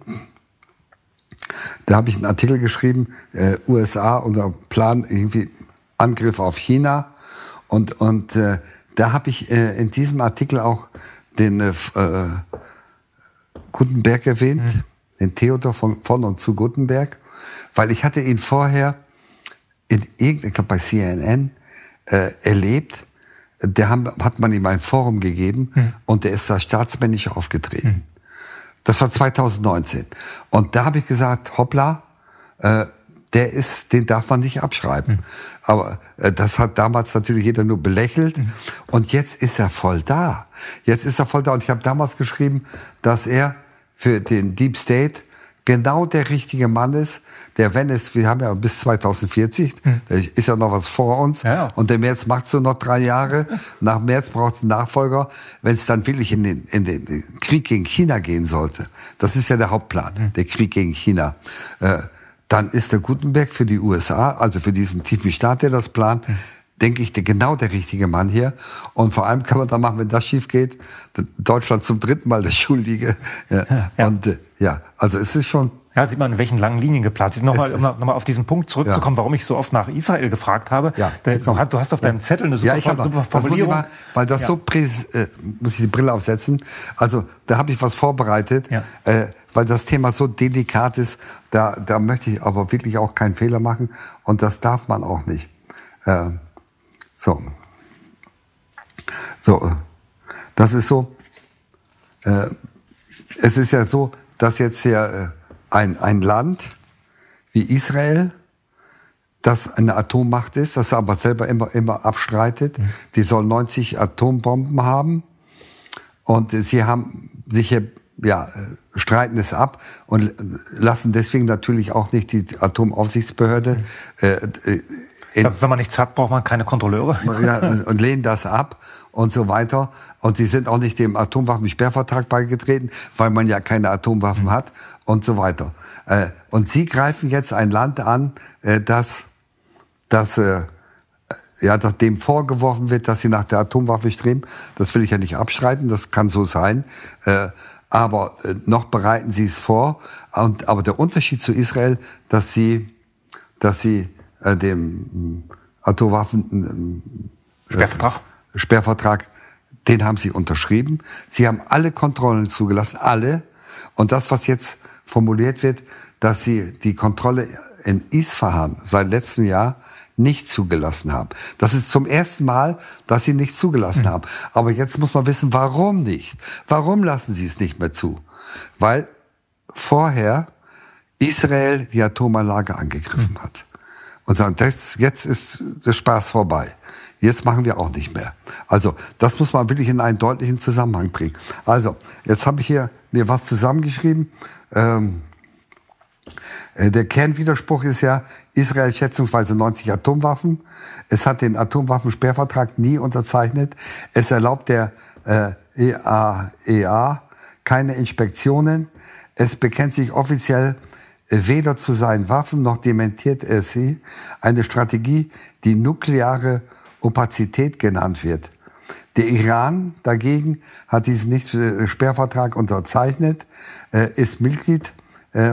Da habe ich einen Artikel geschrieben, USA, unser Plan, irgendwie Angriff auf China. Und da habe ich in diesem Artikel auch den Gutenberg erwähnt, den Theodor von und zu Gutenberg, weil ich hatte ihn vorher ich glaube bei CNN erlebt. Hat man ihm ein Forum gegeben und der ist da staatsmännisch aufgetreten. Das war 2019. Und da habe ich gesagt, hoppla, den darf man nicht abschreiben. Aber das hat damals natürlich jeder nur belächelt. Und jetzt ist er voll da. Und ich habe damals geschrieben, dass er für den Deep State genau der richtige Mann ist, wir haben ja bis 2040, da ist ja noch was vor uns, und der März macht so noch 3 Jahre, nach März braucht es einen Nachfolger, wenn es dann wirklich in den Krieg gegen China gehen sollte. Das ist ja der Hauptplan, der Krieg gegen China. Dann ist der Gutenberg für die USA, also für diesen tiefen Staat, der das plant, denke ich, genau der richtige Mann hier. Und vor allem kann man da machen, wenn das schief geht, Deutschland zum 3. Mal der Schuldige. Und also es ist schon... Ja, sieht man, in welchen langen Linien geplant ist. Nochmal auf diesen Punkt zurückzukommen, warum ich so oft nach Israel gefragt habe. Du hast auf deinem Zettel eine super Formulierung. Weil das so... muss ich die Brille aufsetzen. Also da habe ich was vorbereitet, weil das Thema so delikat ist. Da möchte ich aber wirklich auch keinen Fehler machen. Und das darf man auch nicht. So, das ist so. Es ist ja so, dass jetzt hier ein Land wie Israel, das eine Atommacht ist, das aber selber immer abstreitet. Die soll 90 Atombomben haben und sie haben sich streiten es ab und lassen deswegen natürlich auch nicht die Atomaufsichtsbehörde wenn man nichts hat, braucht man keine Kontrolleure. Und lehnen das ab und so weiter. Und sie sind auch nicht dem Atomwaffensperrvertrag beigetreten, weil man ja keine Atomwaffen hat und so weiter. Und sie greifen jetzt ein Land an, das dem vorgeworfen wird, dass sie nach der Atomwaffe streben. Das will ich ja nicht abstreiten, das kann so sein. Aber noch bereiten sie es vor. Aber der Unterschied zu Israel, dass sie dem Atomwaffen Sperrvertrag, den haben sie unterschrieben. Sie haben alle Kontrollen zugelassen, alle. Und das, was jetzt formuliert wird, dass sie die Kontrolle in Isfahan seit letztem Jahr nicht zugelassen haben. Das ist zum ersten Mal, dass sie nicht zugelassen haben. Aber jetzt muss man wissen, warum nicht? Warum lassen sie es nicht mehr zu? Weil vorher Israel die Atomanlage angegriffen hat. Und sagen, jetzt ist der Spaß vorbei. Jetzt machen wir auch nicht mehr. Also, das muss man wirklich in einen deutlichen Zusammenhang bringen. Also, jetzt habe ich hier mir was zusammengeschrieben. Der Kernwiderspruch ist ja, Israel schätzungsweise 90 Atomwaffen. Es hat den Atomwaffensperrvertrag nie unterzeichnet. Es erlaubt der IAEA keine Inspektionen. Es bekennt sich offiziell weder zu seinen Waffen noch dementiert er sie. Eine Strategie, die nukleare Opazität genannt wird. Der Iran dagegen hat diesen Nicht-Sperrvertrag unterzeichnet, ist Mitglied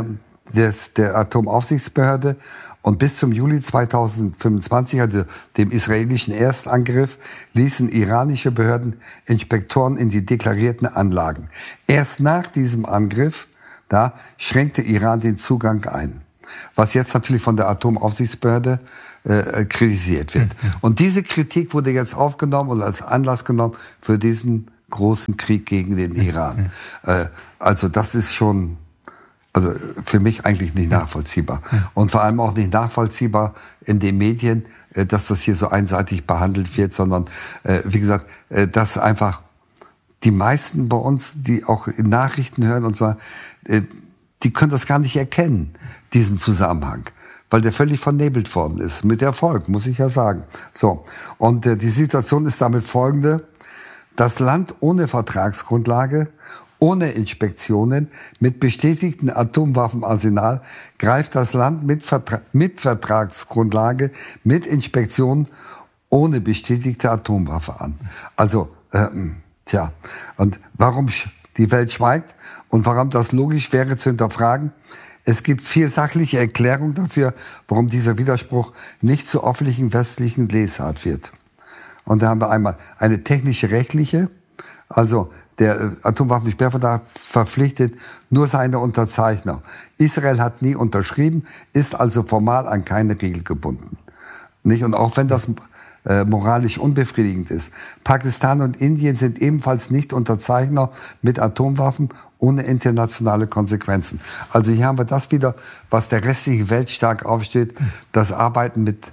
der Atomaufsichtsbehörde. Und bis zum Juli 2025, also dem israelischen Erstangriff, ließen iranische Behörden Inspektoren in die deklarierten Anlagen. Erst nach diesem Angriff, da schränkte Iran den Zugang ein. Was jetzt natürlich von der Atomaufsichtsbehörde kritisiert wird. Und diese Kritik wurde jetzt aufgenommen und als Anlass genommen für diesen großen Krieg gegen den Iran. Also das ist schon... Also für mich eigentlich nicht nachvollziehbar. Und vor allem auch nicht nachvollziehbar in den Medien, dass das hier so einseitig behandelt wird, sondern wie gesagt, dass einfach die meisten bei uns, die auch in Nachrichten hören und so, die können das gar nicht erkennen, diesen Zusammenhang, weil der völlig vernebelt worden ist. Mit Erfolg, muss ich ja sagen. So. Und die Situation ist damit folgende: Das Land ohne Vertragsgrundlage, ohne Inspektionen, mit bestätigtem Atomwaffenarsenal greift das Land mit Vertragsgrundlage, mit Inspektionen ohne bestätigte Atomwaffe an. Also, und warum die Welt schweigt und warum das logisch wäre zu hinterfragen? Es gibt 4 sachliche Erklärungen dafür, warum dieser Widerspruch nicht zur öffentlichen westlichen Lesart wird. Und da haben wir einmal eine technische rechtliche, also der Atomwaffensperrvertrag verpflichtet nur seine Unterzeichner. Israel hat nie unterschrieben, ist also formal an keine Regel gebunden. Nicht? Und auch wenn das moralisch unbefriedigend ist. Pakistan und Indien sind ebenfalls nicht Unterzeichner mit Atomwaffen ohne internationale Konsequenzen. Also hier haben wir das wieder, was der restliche Welt stark aufsteht, das Arbeiten mit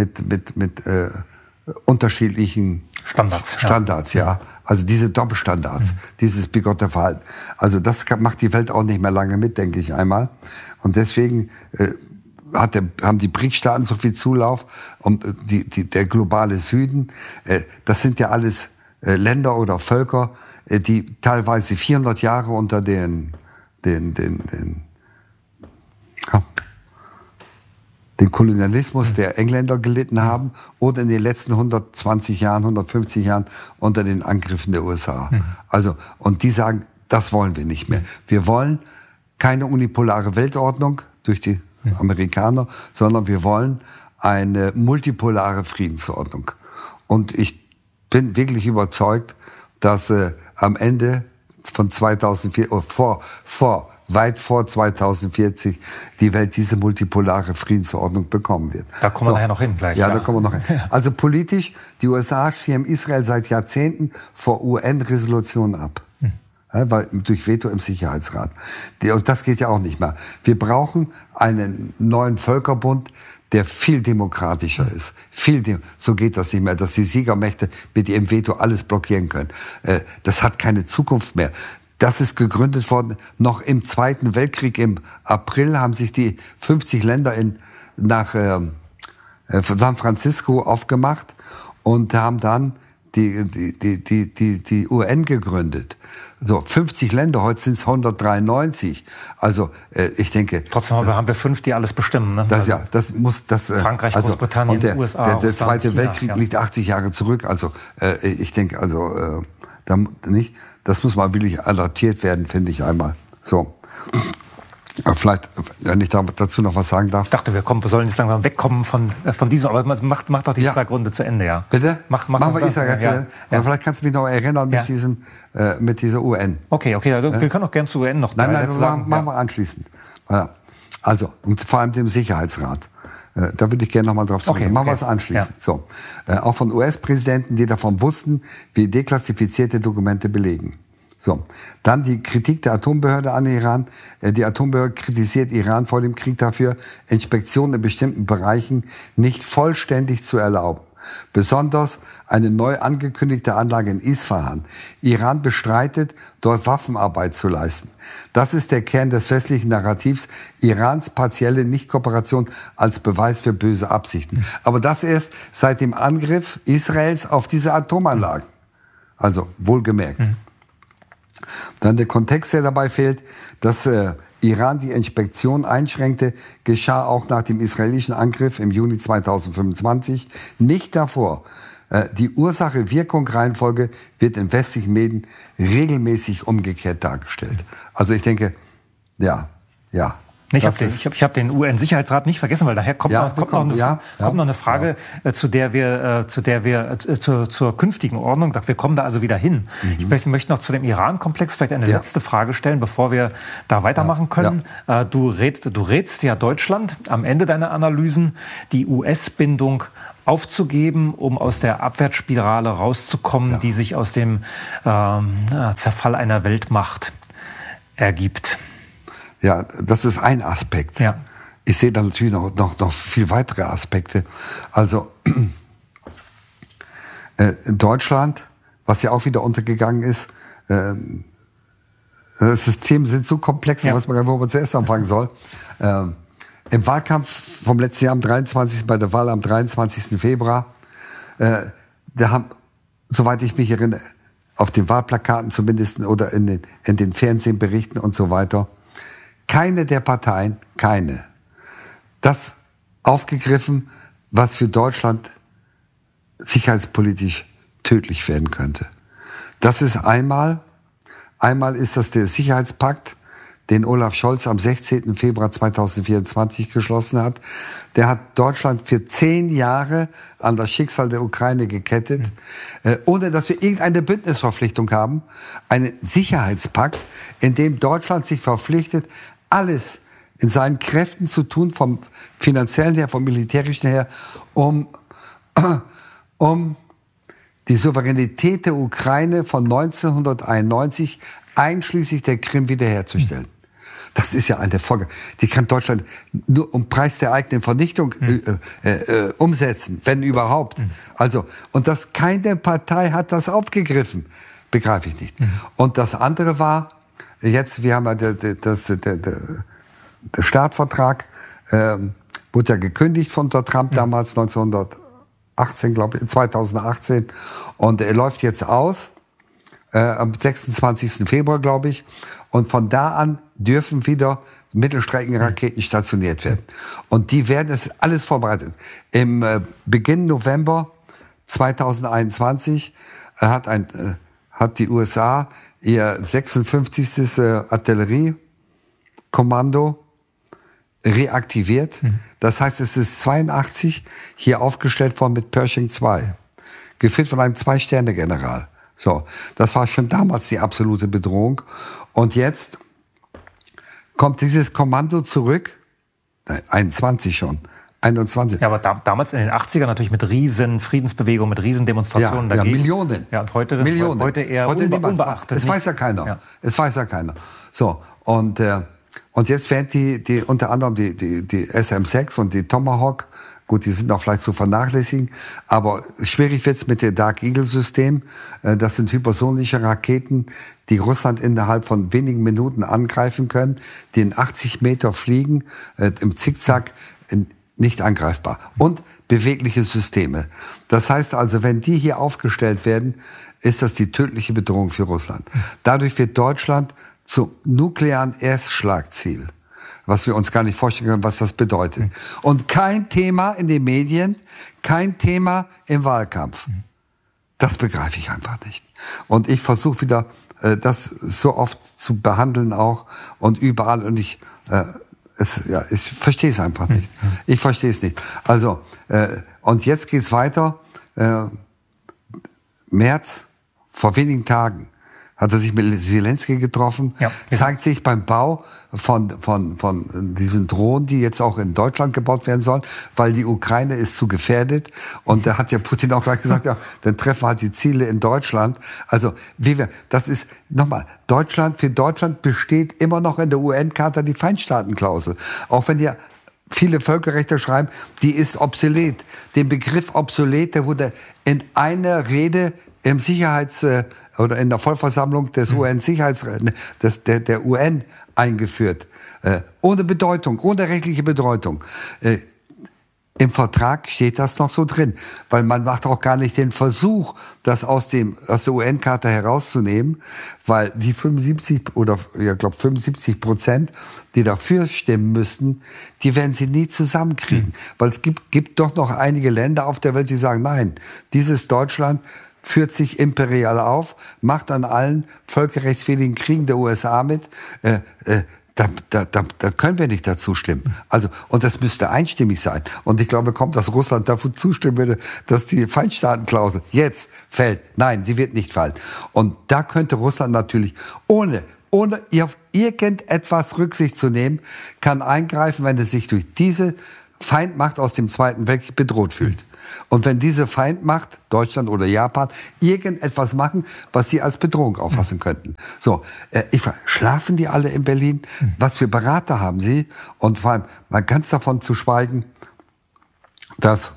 unterschiedlichen Standards, ja. Also diese Doppelstandards, dieses bigotte Verhalten. Also das macht die Welt auch nicht mehr lange mit, denke ich einmal. Und deswegen haben die BRIC-Staaten so viel Zulauf und der globale Süden, das sind ja alles Länder oder Völker, die teilweise 400 Jahre unter den Kolonialismus der Engländer gelitten haben oder in den letzten 120 Jahren, 150 Jahren unter den Angriffen der USA. Also, und die sagen, das wollen wir nicht mehr. Wir wollen keine unipolare Weltordnung durch die Amerikaner, sondern wir wollen eine multipolare Friedensordnung. Und ich bin wirklich überzeugt, dass am Ende von 2004, weit vor 2040 die Welt diese multipolare Friedensordnung bekommen wird. Da kommen wir nachher noch hin gleich. Ja, da kommen wir noch hin. Also politisch, die USA schirmen Israel seit Jahrzehnten vor UN-Resolutionen ab. Weil durch Veto im Sicherheitsrat. Und das geht ja auch nicht mehr. Wir brauchen einen neuen Völkerbund, der viel demokratischer ist. So geht das nicht mehr, dass die Siegermächte mit ihrem Veto alles blockieren können. Das hat keine Zukunft mehr. Das ist gegründet worden noch im Zweiten Weltkrieg. Im April haben sich die 50 Länder nach San Francisco aufgemacht und haben dann die UN gegründet. So, 50 Länder, heute sind es 193. Also, ich denke... Trotzdem haben wir 5, die alles bestimmen. Ne? Frankreich, Großbritannien, USA, der Zweite Weltkrieg liegt 80 Jahre zurück. Also, ich denke, das muss mal wirklich adaptiert werden, finde ich einmal. So. Vielleicht, wenn ich dazu noch was sagen darf. Ich dachte, wir sollen jetzt langsam wegkommen von diesem, aber macht doch die Israel-Runde zu Ende, ja. Bitte? Mach wir Israel zu Ende. Aber vielleicht kannst du mich noch erinnern mit dieser UN. Okay, wir können auch gerne zur UN noch sagen. Machen wir anschließend. Also, und vor allem dem Sicherheitsrat. Da würde ich gerne noch mal drauf zurückkommen. Machen wir es anschließend. Ja. So. Auch von US-Präsidenten, die davon wussten, wie deklassifizierte Dokumente belegen. So, dann die Kritik der Atombehörde an Iran. Die Atombehörde kritisiert Iran vor dem Krieg dafür, Inspektionen in bestimmten Bereichen nicht vollständig zu erlauben. Besonders eine neu angekündigte Anlage in Isfahan. Iran bestreitet, dort Waffenarbeit zu leisten. Das ist der Kern des westlichen Narrativs, Irans partielle Nichtkooperation als Beweis für böse Absichten. Aber das erst seit dem Angriff Israels auf diese Atomanlagen. Also wohlgemerkt. Dann der Kontext, der dabei fehlt, dass Iran die Inspektion einschränkte, geschah auch nach dem israelischen Angriff im Juni 2025, nicht davor. Die Ursache-Wirkung-Reihenfolge wird in westlichen Medien regelmäßig umgekehrt dargestellt. Also ich denke, Ich habe den UN-Sicherheitsrat nicht vergessen, weil daher kommt noch eine Frage, zur künftigen Ordnung. Wir kommen da also wieder hin. Ich möchte noch zu dem Iran-Komplex vielleicht eine letzte Frage stellen, bevor wir da weitermachen können. Du rätst ja Deutschland am Ende deiner Analysen, die US-Bindung aufzugeben, um aus der Abwärtsspirale rauszukommen, die sich aus dem Zerfall einer Weltmacht ergibt. Ja, das ist ein Aspekt. Ja. Ich sehe da natürlich noch viel weitere Aspekte. Also Deutschland, was ja auch wieder untergegangen ist, das System sind so komplex, weiß man gar nicht, wo man zuerst anfangen soll. Im Wahlkampf vom letzten Jahr am 23. bei der Wahl am 23. Februar, da haben, soweit ich mich erinnere, auf den Wahlplakaten zumindest oder in den Fernsehberichten und so weiter, keine der Parteien, das aufgegriffen, was für Deutschland sicherheitspolitisch tödlich werden könnte. Das ist einmal ist das der Sicherheitspakt, den Olaf Scholz am 16. Februar 2024 geschlossen hat. Der hat Deutschland für 10 Jahre an das Schicksal der Ukraine gekettet, ohne dass wir irgendeine Bündnisverpflichtung haben. Einen Sicherheitspakt, in dem Deutschland sich verpflichtet, alles in seinen Kräften zu tun, vom finanziellen her, vom militärischen her, um die Souveränität der Ukraine von 1991 einschließlich der Krim wiederherzustellen. Das ist ja eine Folge. Die kann Deutschland nur um Preis der eigenen Vernichtung umsetzen, wenn überhaupt. Also, und dass keine Partei hat das aufgegriffen, begreife ich nicht. Und das andere war, jetzt, wir haben ja der Startvertrag, wurde ja gekündigt von der Trump damals 2018, und er läuft jetzt aus am 26. Februar, glaube ich. Und von da an dürfen wieder Mittelstreckenraketen stationiert werden. Und die werden, es alles vorbereitet. Im Beginn November 2021 hat die USA ihr 56. Artilleriekommando reaktiviert. Das heißt, es ist 82 hier aufgestellt worden mit Pershing 2. Geführt von einem 2-Sterne-General. So, das war schon damals die absolute Bedrohung. Und jetzt kommt dieses Kommando zurück. 21 schon. 21. Ja, aber damals in den 80ern natürlich mit riesen Friedensbewegungen, mit riesen Demonstrationen dagegen. Ja, Millionen. Ja, und heute eher unbeachtet. Es weiß ja keiner. Ja. Es weiß ja keiner. So, und jetzt werden die unter anderem die SM-6 und die Tomahawk, gut, die sind auch vielleicht zu vernachlässigen, aber schwierig wird's mit dem Dark Eagle-System. Das sind hypersonische Raketen, die Russland innerhalb von wenigen Minuten angreifen können, die in 80 Meter fliegen, im Zickzack, nicht angreifbar. Und bewegliche Systeme. Das heißt also, wenn die hier aufgestellt werden, ist das die tödliche Bedrohung für Russland. Dadurch wird Deutschland zum nuklearen Erstschlagziel, was wir uns gar nicht vorstellen können, was das bedeutet. Und kein Thema in den Medien, kein Thema im Wahlkampf. Das begreife ich einfach nicht. Und ich versuche wieder, das so oft zu behandeln auch und überall. Und ich verstehe es einfach nicht. Ich verstehe es nicht. Also, und jetzt geht's weiter. März, vor wenigen Tagen, hat er sich mit Zelensky getroffen, zeigt sich beim Bau von diesen Drohnen, die jetzt auch in Deutschland gebaut werden sollen, weil die Ukraine ist zu gefährdet. Und da hat ja Putin auch gleich gesagt, ja, dann treffen wir halt die Ziele in Deutschland. Also, das ist, nochmal, für Deutschland besteht immer noch in der UN-Charta die Feindstaatenklausel. Auch wenn ja viele Völkerrechte schreiben, die ist obsolet. Den Begriff obsolet, der wurde in einer Rede im oder in der Vollversammlung des UN-Sicherheitsrats, der UN eingeführt. Ohne Bedeutung, ohne rechtliche Bedeutung. Im Vertrag steht das noch so drin, weil man macht auch gar nicht den Versuch, das aus der UN-Charta herauszunehmen, weil die 75%, die dafür stimmen müssten, die werden sie nie zusammenkriegen. Weil es gibt doch noch einige Länder auf der Welt, die sagen, nein, dieses Deutschland führt sich imperial auf, macht an allen völkerrechtswidrigen Kriegen der USA mit, Da können wir nicht dazu stimmen. Also, und das müsste einstimmig sein. Und ich glaube kaum, dass Russland dafür zustimmen würde, dass die Feinstaatenklausel jetzt fällt. Nein, sie wird nicht fallen. Und da könnte Russland natürlich ohne auf irgendetwas Rücksicht zu nehmen, kann eingreifen, wenn es sich durch diese Feindmacht aus dem Zweiten Weltkrieg bedroht fühlt. Und wenn diese Feindmacht, Deutschland oder Japan, irgendetwas machen, was sie als Bedrohung auffassen könnten. So, ich frage, schlafen die alle in Berlin? Was für Berater haben sie? Und vor allem, mal ganz davon zu schweigen, dass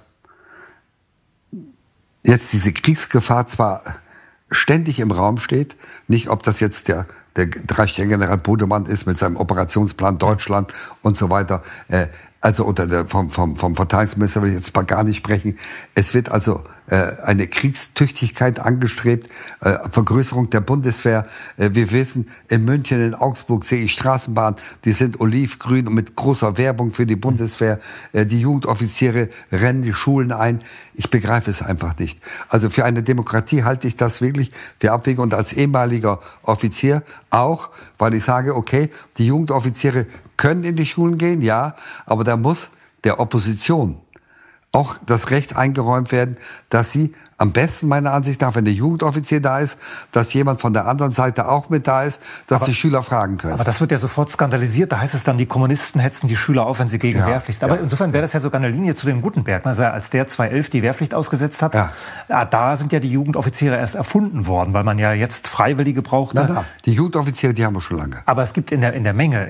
jetzt diese Kriegsgefahr zwar ständig im Raum steht, nicht ob das jetzt der Dreistellengeneral Bodemann ist mit seinem Operationsplan Deutschland und so weiter, also vom Verteidigungsminister will ich jetzt mal gar nicht sprechen. Es wird also eine Kriegstüchtigkeit angestrebt, Vergrößerung der Bundeswehr. Wir wissen, in München, in Augsburg sehe ich Straßenbahnen, die sind olivgrün und mit großer Werbung für die Bundeswehr. Die Jugendoffiziere rennen die Schulen ein. Ich begreife es einfach nicht. Also für eine Demokratie halte ich das wirklich für abwegig und als ehemaliger Offizier auch, weil ich sage, okay, die Jugendoffiziere können in die Schulen gehen, ja, aber da muss der Opposition auch das Recht eingeräumt werden, dass sie am besten meiner Ansicht nach, wenn der Jugendoffizier da ist, dass jemand von der anderen Seite auch mit da ist, dass die Schüler fragen können. Aber das wird ja sofort skandalisiert. Da heißt es dann, die Kommunisten hetzen die Schüler auf, wenn sie gegen Wehrpflicht. Aber insofern wäre das ja sogar eine Linie zu den Gutenberg. Also als der 2011 die Wehrpflicht ausgesetzt hat, da sind ja die Jugendoffiziere erst erfunden worden, weil man ja jetzt Freiwillige brauchte. Die Jugendoffiziere, die haben wir schon lange. Aber es gibt in der Menge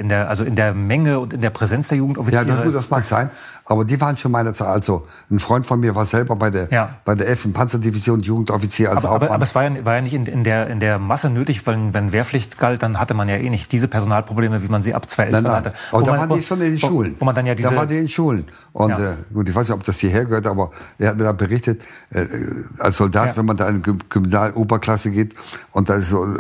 und in der Präsenz der Jugendoffiziere. Ja, das mag sein. Aber die waren schon meine Zeit. Also ein Freund von mir war selber bei der 11. Panzerdivision Jugendoffizier als Hauptmann. Aber es war ja nicht in der Masse nötig, weil wenn Wehrpflicht galt, dann hatte man ja eh nicht diese Personalprobleme, wie man sie ab 2011 hatte. Aber da waren die schon in den Schulen. Wo man dann ja da waren die in den Schulen. Und gut, ich weiß nicht, ob das hierher gehört, aber er hat mir da berichtet, als Soldat, wenn man da in die Kriminaloberklasse geht und da ist so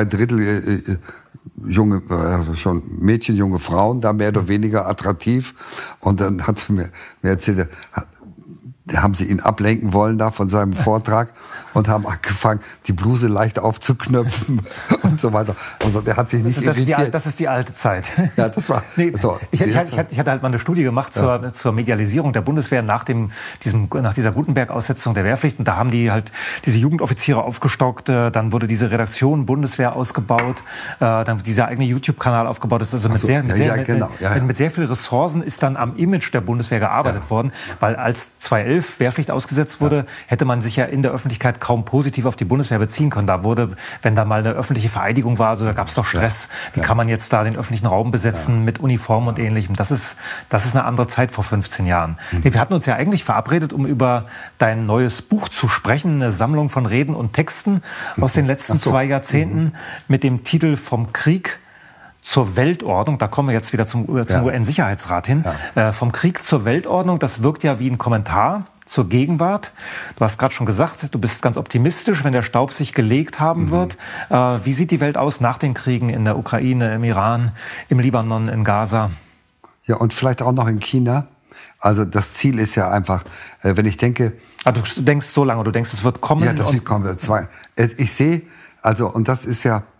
2/3 junge, schon Mädchen, junge Frauen, da mehr oder weniger attraktiv. Und dann hat er mir erzählt, haben sie ihn ablenken wollen da von seinem Vortrag und haben angefangen, die Bluse leicht aufzuknöpfen und so weiter. Also der hat sich nicht irritiert. Das ist die alte Zeit. Ja, das war. So, ich hatte halt mal eine Studie gemacht zur Medialisierung der Bundeswehr nach dieser Gutenberg-Aussetzung der Wehrpflicht. Und da haben die halt diese Jugendoffiziere aufgestockt. Dann wurde diese Redaktion Bundeswehr ausgebaut. Dann dieser eigene YouTube-Kanal aufgebaut. Das ist also mit sehr viel Ressourcen ist dann am Image der Bundeswehr gearbeitet worden, weil als 2011 Wehrpflicht ausgesetzt wurde, hätte man sich ja in der Öffentlichkeit kaum positiv auf die Bundeswehr beziehen können. Da wurde, wenn da mal eine öffentliche Vereidigung war, also da gab es doch Stress. Wie kann man jetzt da den öffentlichen Raum besetzen mit Uniform und Ähnlichem? Das ist eine andere Zeit vor 15 Jahren. Wir hatten uns ja eigentlich verabredet, um über dein neues Buch zu sprechen, eine Sammlung von Reden und Texten aus den letzten 2 Jahrzehnten mit dem Titel Vom Krieg zur Weltordnung, da kommen wir jetzt wieder zum UN-Sicherheitsrat hin, vom Krieg zur Weltordnung, das wirkt ja wie ein Kommentar zur Gegenwart. Du hast gerade schon gesagt, du bist ganz optimistisch, wenn der Staub sich gelegt haben wird. Wie sieht die Welt aus nach den Kriegen in der Ukraine, im Iran, im Libanon, in Gaza? Ja, und vielleicht auch noch in China. Also das Ziel ist ja einfach, wenn ich denke... Also du denkst so lange, du denkst, es wird kommen? Ja, das wird kommen. Ich sehe, also, und das ist ja...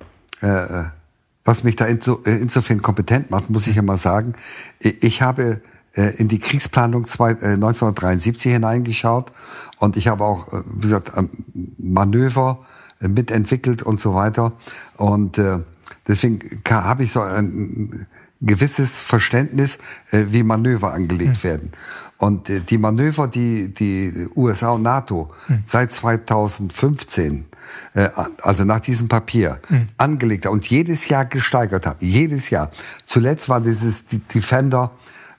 was mich da insofern kompetent macht, muss ich ja mal sagen, ich habe in die Kriegsplanung 1973 hineingeschaut und ich habe auch, wie gesagt, Manöver mitentwickelt und so weiter. Und deswegen habe ich so ein gewisses Verständnis, wie Manöver angelegt werden. Und die Manöver, die USA und NATO seit 2015, also nach diesem Papier, angelegt haben und jedes Jahr gesteigert haben. Jedes Jahr. Zuletzt war dieses Defender,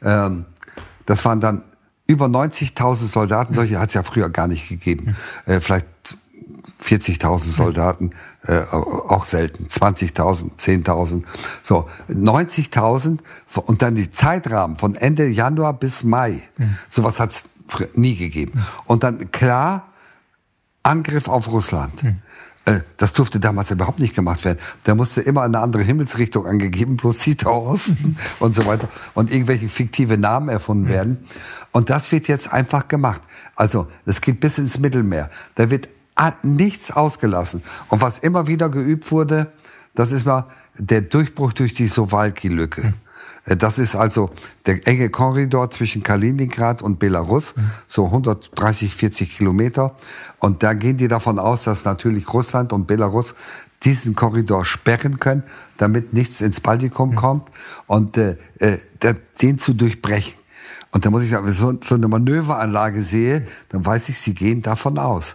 das waren dann über 90.000 Soldaten. Solche hat es ja früher gar nicht gegeben. Vielleicht 40.000 Soldaten, auch selten. 20.000, 10.000. So, 90.000 und dann die Zeitrahmen von Ende Januar bis Mai. Sowas hat es nie gegeben. Und dann klar, Angriff auf Russland. Das durfte damals überhaupt nicht gemacht werden. Da musste immer eine andere Himmelsrichtung angegeben, bloß Osten und so weiter. Und irgendwelche fiktive Namen erfunden werden. Und das wird jetzt einfach gemacht. Also, das geht bis ins Mittelmeer. Da wird nichts ausgelassen. Und was immer wieder geübt wurde, das ist mal der Durchbruch durch die Suwalki-Lücke. Das ist also der enge Korridor zwischen Kaliningrad und Belarus, so 130, 40 Kilometer. Und da gehen die davon aus, dass natürlich Russland und Belarus diesen Korridor sperren können, damit nichts ins Baltikum kommt und den zu durchbrechen. Und da muss ich sagen, wenn ich so eine Manöveranlage sehe, dann weiß ich, sie gehen davon aus.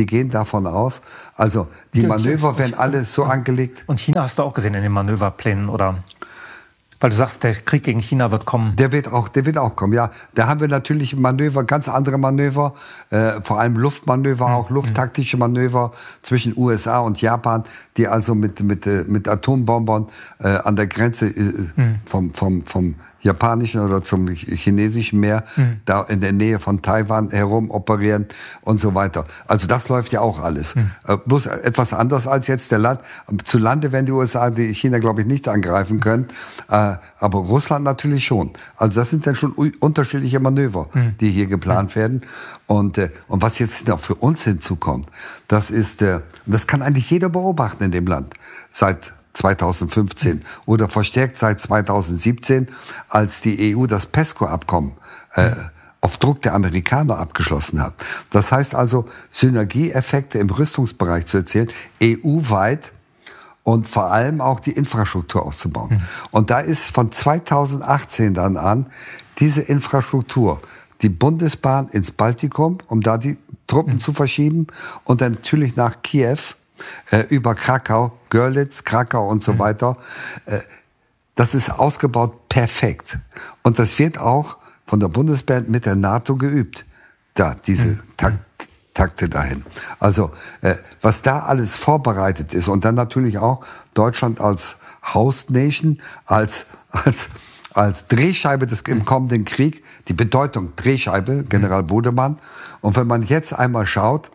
Also die Manöver werden alles so angelegt. Und China hast du auch gesehen in den Manöverplänen, oder? Weil du sagst, der Krieg gegen China wird kommen. Der wird auch kommen, ja. Da haben wir natürlich Manöver, ganz andere Manöver, vor allem Luftmanöver, auch lufttaktische Manöver zwischen USA und Japan, die also mit Atombombern an der Grenze vom japanischen oder zum chinesischen Meer, da in der Nähe von Taiwan herum operieren und so weiter. Also das läuft ja auch alles. Bloß etwas anders als jetzt der Land. Zu Lande werden die USA die China, glaube ich, nicht angreifen können, aber Russland natürlich schon. Also das sind dann schon unterschiedliche Manöver, die hier geplant werden. Und was jetzt noch für uns hinzukommt, das kann eigentlich jeder beobachten in dem Land seit 2015 oder verstärkt seit 2017, als die EU das PESCO-Abkommen auf Druck der Amerikaner abgeschlossen hat. Das heißt also, Synergieeffekte im Rüstungsbereich zu erzielen, EU-weit und vor allem auch die Infrastruktur auszubauen. Und da ist von 2018 dann an diese Infrastruktur, die Bundesbahn ins Baltikum, um da die Truppen zu verschieben und dann natürlich nach Kiew, über Krakau, Görlitz, Krakau und so weiter. Das ist ausgebaut perfekt. Und das wird auch von der Bundesbahn mit der NATO geübt. Da, diese Takte dahin. Also, was da alles vorbereitet ist und dann natürlich auch Deutschland als Host Nation, als Drehscheibe im kommenden Krieg, die Bedeutung Drehscheibe, General Bodemann. Und wenn man jetzt einmal schaut,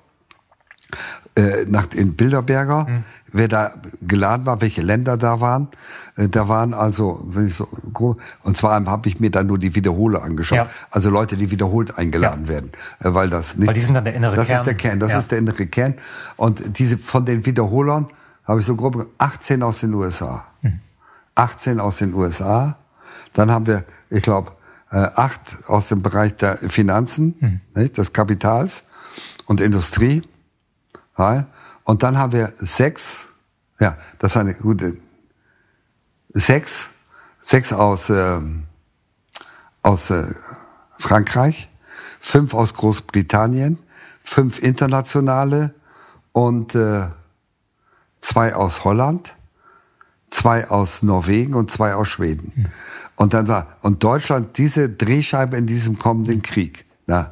in Bilderberger, wer da geladen war, welche Länder da waren. Da waren also, und zwar habe ich mir dann nur die Wiederholer angeschaut. Ja. Also Leute, die wiederholt eingeladen werden. Weil die sind dann der innere Kern. Das ist der Kern, das ist der innere Kern. Und von den Wiederholern habe ich so grob 18 aus den USA. 18 aus den USA. Dann haben wir, ich glaube, 8 aus dem Bereich der Finanzen, des Kapitals und Industrie. Und dann haben wir 6, ja, das war eine gute, 6 aus Frankreich, 5 aus Großbritannien, 5 internationale und 2 aus Holland, 2 aus Norwegen und 2 aus Schweden. Und Deutschland diese Drehscheibe in diesem kommenden Krieg.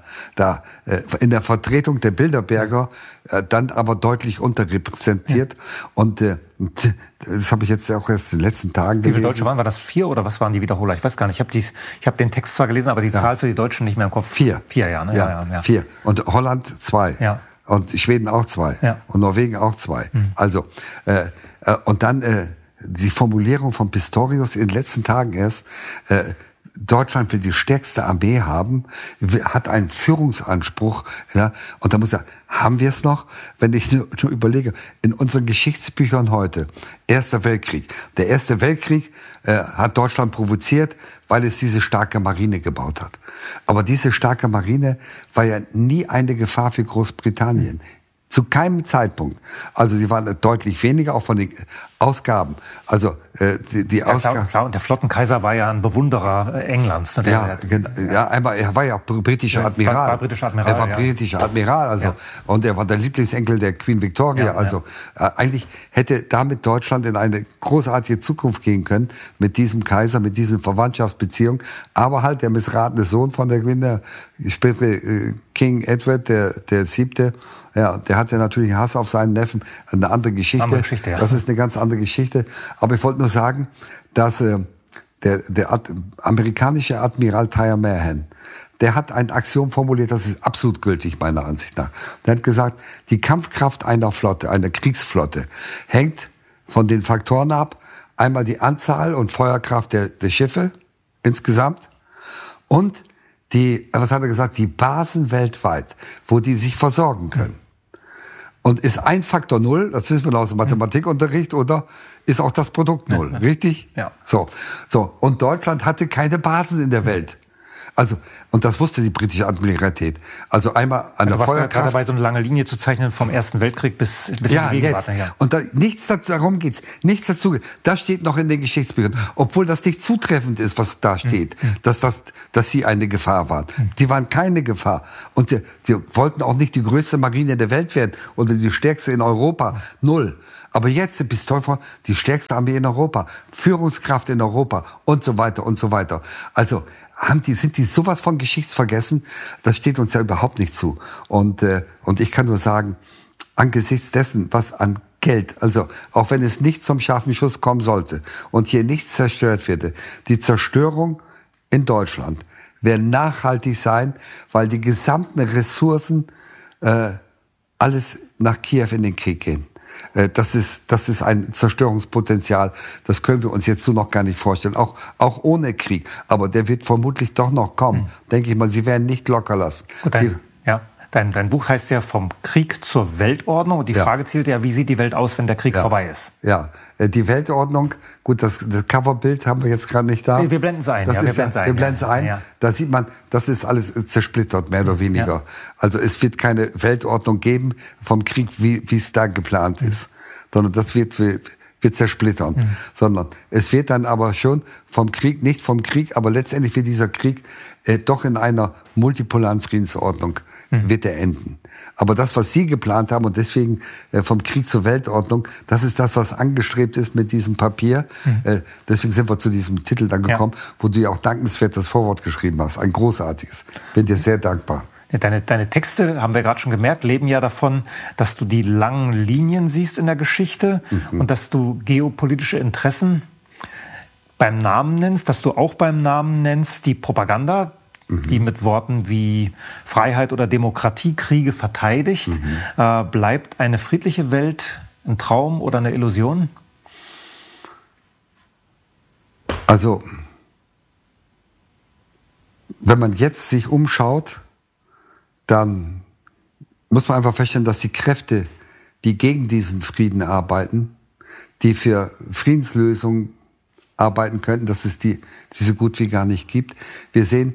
In der Vertretung der Bilderberger dann aber deutlich unterrepräsentiert. Und das habe ich jetzt auch erst in den letzten Tagen gelesen. Wie viele Deutsche waren? War das 4 oder was waren die Wiederholer? Ich weiß gar nicht. Ich habe den Text zwar gelesen, aber die Zahl für die Deutschen nicht mehr im Kopf. 4. 4, ja. Ne? Ja. 4. Und Holland 2. Ja. Und Schweden auch 2. Ja. Und Norwegen auch 2. Also, und dann die Formulierung von Pistorius in den letzten Tagen erst, Deutschland will die stärkste Armee haben, hat einen Führungsanspruch, ja, und da muss er, haben wir es noch? Wenn ich nur überlege, in unseren Geschichtsbüchern heute, Erster Weltkrieg. Der Erste Weltkrieg hat Deutschland provoziert, weil es diese starke Marine gebaut hat. Aber diese starke Marine war ja nie eine Gefahr für Großbritannien. Zu keinem Zeitpunkt. Also sie waren deutlich weniger, auch von den Ausgaben. Also die Ausgaben. Klar, und der Flottenkaiser war ja ein Bewunderer Englands. Ne? Einmal, er war ja britischer Admiral. Er war britischer Admiral, also. Ja. Und er war der Lieblingsenkel der Queen Victoria. Eigentlich hätte damit Deutschland in eine großartige Zukunft gehen können, mit diesem Kaiser, mit diesen Verwandtschaftsbeziehungen. Aber halt der missratene Sohn von der Queen, spätere King Edward, der 7., ja, der hatte natürlich Hass auf seinen Neffen. Eine andere Geschichte. Das ist eine ganz andere Geschichte. Aber ich wollte nur sagen, dass der amerikanische Admiral Tyler Mahan, der hat ein Axiom formuliert, das ist absolut gültig meiner Ansicht nach. Der hat gesagt, die Kampfkraft einer Flotte, einer Kriegsflotte, hängt von den Faktoren ab. Einmal die Anzahl und Feuerkraft der Schiffe insgesamt und die Basen weltweit, wo die sich versorgen können. Und ist ein Faktor 0, das wissen wir aus dem Mathematikunterricht, oder ist auch das Produkt 0, richtig? Ja. So. Und Deutschland hatte keine Basen in der Welt. Also, und das wusste die britische Admiralität. Also einmal an der Feuerkraft. Du warst gerade dabei, so eine lange Linie zu zeichnen vom Ersten Weltkrieg bis in die Gegenwart. Ja. Und darum geht's. Nichts dazu. Das steht noch in den Geschichtsbüchern. Obwohl das nicht zutreffend ist, was da steht, dass sie eine Gefahr waren. Die waren keine Gefahr. Und die wollten auch nicht die größte Marine der Welt werden oder die stärkste in Europa. 0. Aber jetzt bis heute die stärkste Armee in Europa, Führungskraft in Europa und so weiter und so weiter. Also sind die sowas von geschichtsvergessen? Das steht uns ja überhaupt nicht zu. Und ich kann nur sagen, angesichts dessen, was an Geld, also auch wenn es nicht zum scharfen Schuss kommen sollte und hier nichts zerstört wird, die Zerstörung in Deutschland wird nachhaltig sein, weil die gesamten Ressourcen alles nach Kiew in den Krieg gehen. Das ist ein Zerstörungspotenzial. Das können wir uns jetzt so noch gar nicht vorstellen. Auch ohne Krieg. Aber der wird vermutlich doch noch kommen. Denke ich mal, sie werden nicht locker lassen. Gut, Dein Buch heißt ja Vom Krieg zur Weltordnung. Und die Frage zielt ja, wie sieht die Welt aus, wenn der Krieg vorbei ist? Ja, die Weltordnung, gut, das Coverbild haben wir jetzt gerade nicht da. Wir blenden es ein. Wir blenden es ein. Ja. Da sieht man, das ist alles zersplittert, mehr oder weniger. Ja. Also es wird keine Weltordnung geben vom Krieg, wie es da geplant ist. Sondern das wird zersplittern. Sondern es wird dann aber schon nicht vom Krieg, aber letztendlich wird dieser Krieg doch in einer multipolaren Friedensordnung wird er enden. Aber das, was Sie geplant haben und deswegen vom Krieg zur Weltordnung, das ist das, was angestrebt ist mit diesem Papier. Deswegen sind wir zu diesem Titel dann gekommen, wo du ja auch dankenswert das Vorwort geschrieben hast. Ein großartiges. Bin dir sehr dankbar. Deine Texte, haben wir gerade schon gemerkt, leben ja davon, dass du die langen Linien siehst in der Geschichte und dass du geopolitische Interessen beim Namen nennst, dass du auch beim Namen nennst die Propaganda, die mit Worten wie Freiheit oder Demokratie Kriege verteidigt. Bleibt eine friedliche Welt ein Traum oder eine Illusion? Also, wenn man jetzt sich umschaut, dann muss man einfach feststellen, dass die Kräfte, die gegen diesen Frieden arbeiten, die für Friedenslösungen arbeiten könnten, dass es die so gut wie gar nicht gibt. Wir sehen,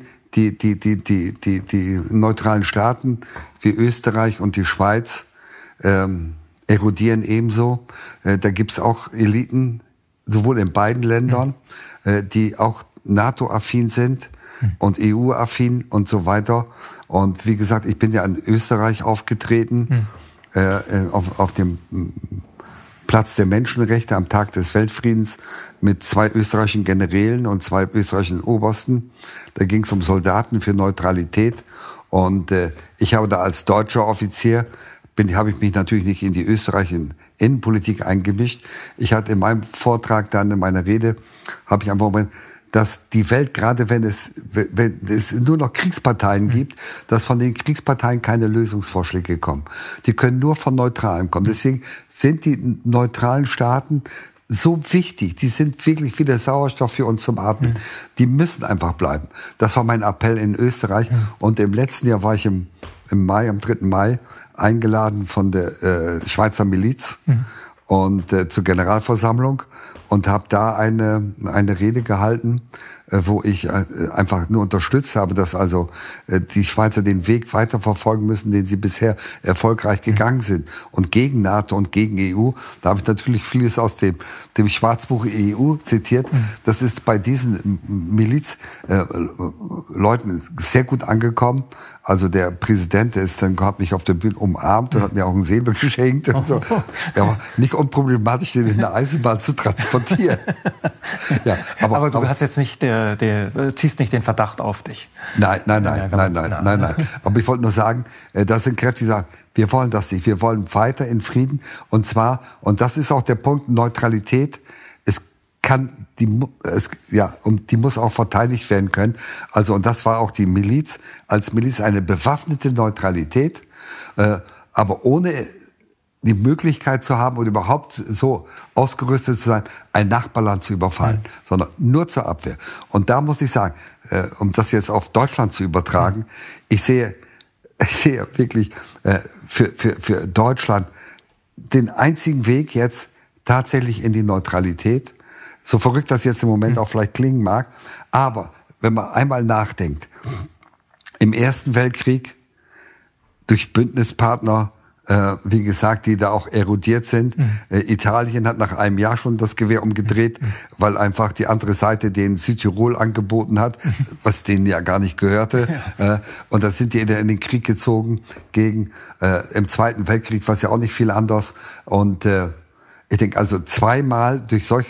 die neutralen Staaten wie Österreich und die Schweiz erodieren ebenso. Da gibt's auch Eliten, sowohl in beiden Ländern, die auch NATO-affin sind und EU-affin und so weiter. Und wie gesagt, ich bin ja in Österreich aufgetreten, auf dem Platz der Menschenrechte am Tag des Weltfriedens mit 2 österreichischen Generälen und 2 österreichischen Obersten. Da ging es um Soldaten für Neutralität. Und ich habe da als deutscher Offizier, habe ich mich natürlich nicht in die österreichische Innenpolitik eingemischt. Ich hatte in meinem Vortrag dann, in meiner Rede, habe ich einfach mal, dass die Welt, gerade wenn es nur noch Kriegsparteien gibt, dass von den Kriegsparteien keine Lösungsvorschläge kommen. Die können nur von Neutralen kommen. Deswegen sind die neutralen Staaten so wichtig. Die sind wirklich wie der Sauerstoff für uns zum Atmen. Die müssen einfach bleiben. Das war mein Appell in Österreich. Und im letzten Jahr war ich im Mai, am 3. Mai, eingeladen von der Schweizer Miliz und zur Generalversammlung und habe da eine Rede gehalten, wo ich einfach nur unterstützt habe, dass also die Schweizer den Weg weiterverfolgen müssen, den sie bisher erfolgreich gegangen sind. Und gegen NATO und gegen EU, da habe ich natürlich vieles aus dem Schwarzbuch EU zitiert. Das ist bei diesen Milizleuten sehr gut angekommen. Also der Präsident, hat mich auf der Bühne umarmt und hat mir auch einen Säbel geschenkt und so. Der war nicht unproblematisch, den in der Eisenbahn zu transportieren. Ja, aber du hast jetzt nicht ziehst nicht den Verdacht auf dich. Nein. Aber ich wollte nur sagen, das sind Kräfte, die sagen, wir wollen das nicht. Wir wollen weiter in Frieden. Und zwar, und das ist auch der Punkt, Neutralität. Die muss auch verteidigt werden können. Also, und das war auch die Miliz, als Miliz eine bewaffnete Neutralität, aber ohne die Möglichkeit zu haben und überhaupt so ausgerüstet zu sein, ein Nachbarland zu überfallen, sondern nur zur Abwehr. Und da muss ich sagen, um das jetzt auf Deutschland zu übertragen, ich sehe wirklich für Deutschland den einzigen Weg jetzt tatsächlich in die Neutralität. So verrückt das jetzt im Moment auch vielleicht klingen mag. Aber wenn man einmal nachdenkt, im Ersten Weltkrieg durch Bündnispartner, wie gesagt, die da auch erodiert sind. Italien hat nach einem Jahr schon das Gewehr umgedreht, weil einfach die andere Seite denen Südtirol angeboten hat, was denen ja gar nicht gehörte. Und da sind die in den Krieg gezogen gegen, im Zweiten Weltkrieg war es ja auch nicht viel anders. Und ich denke also zweimal durch solche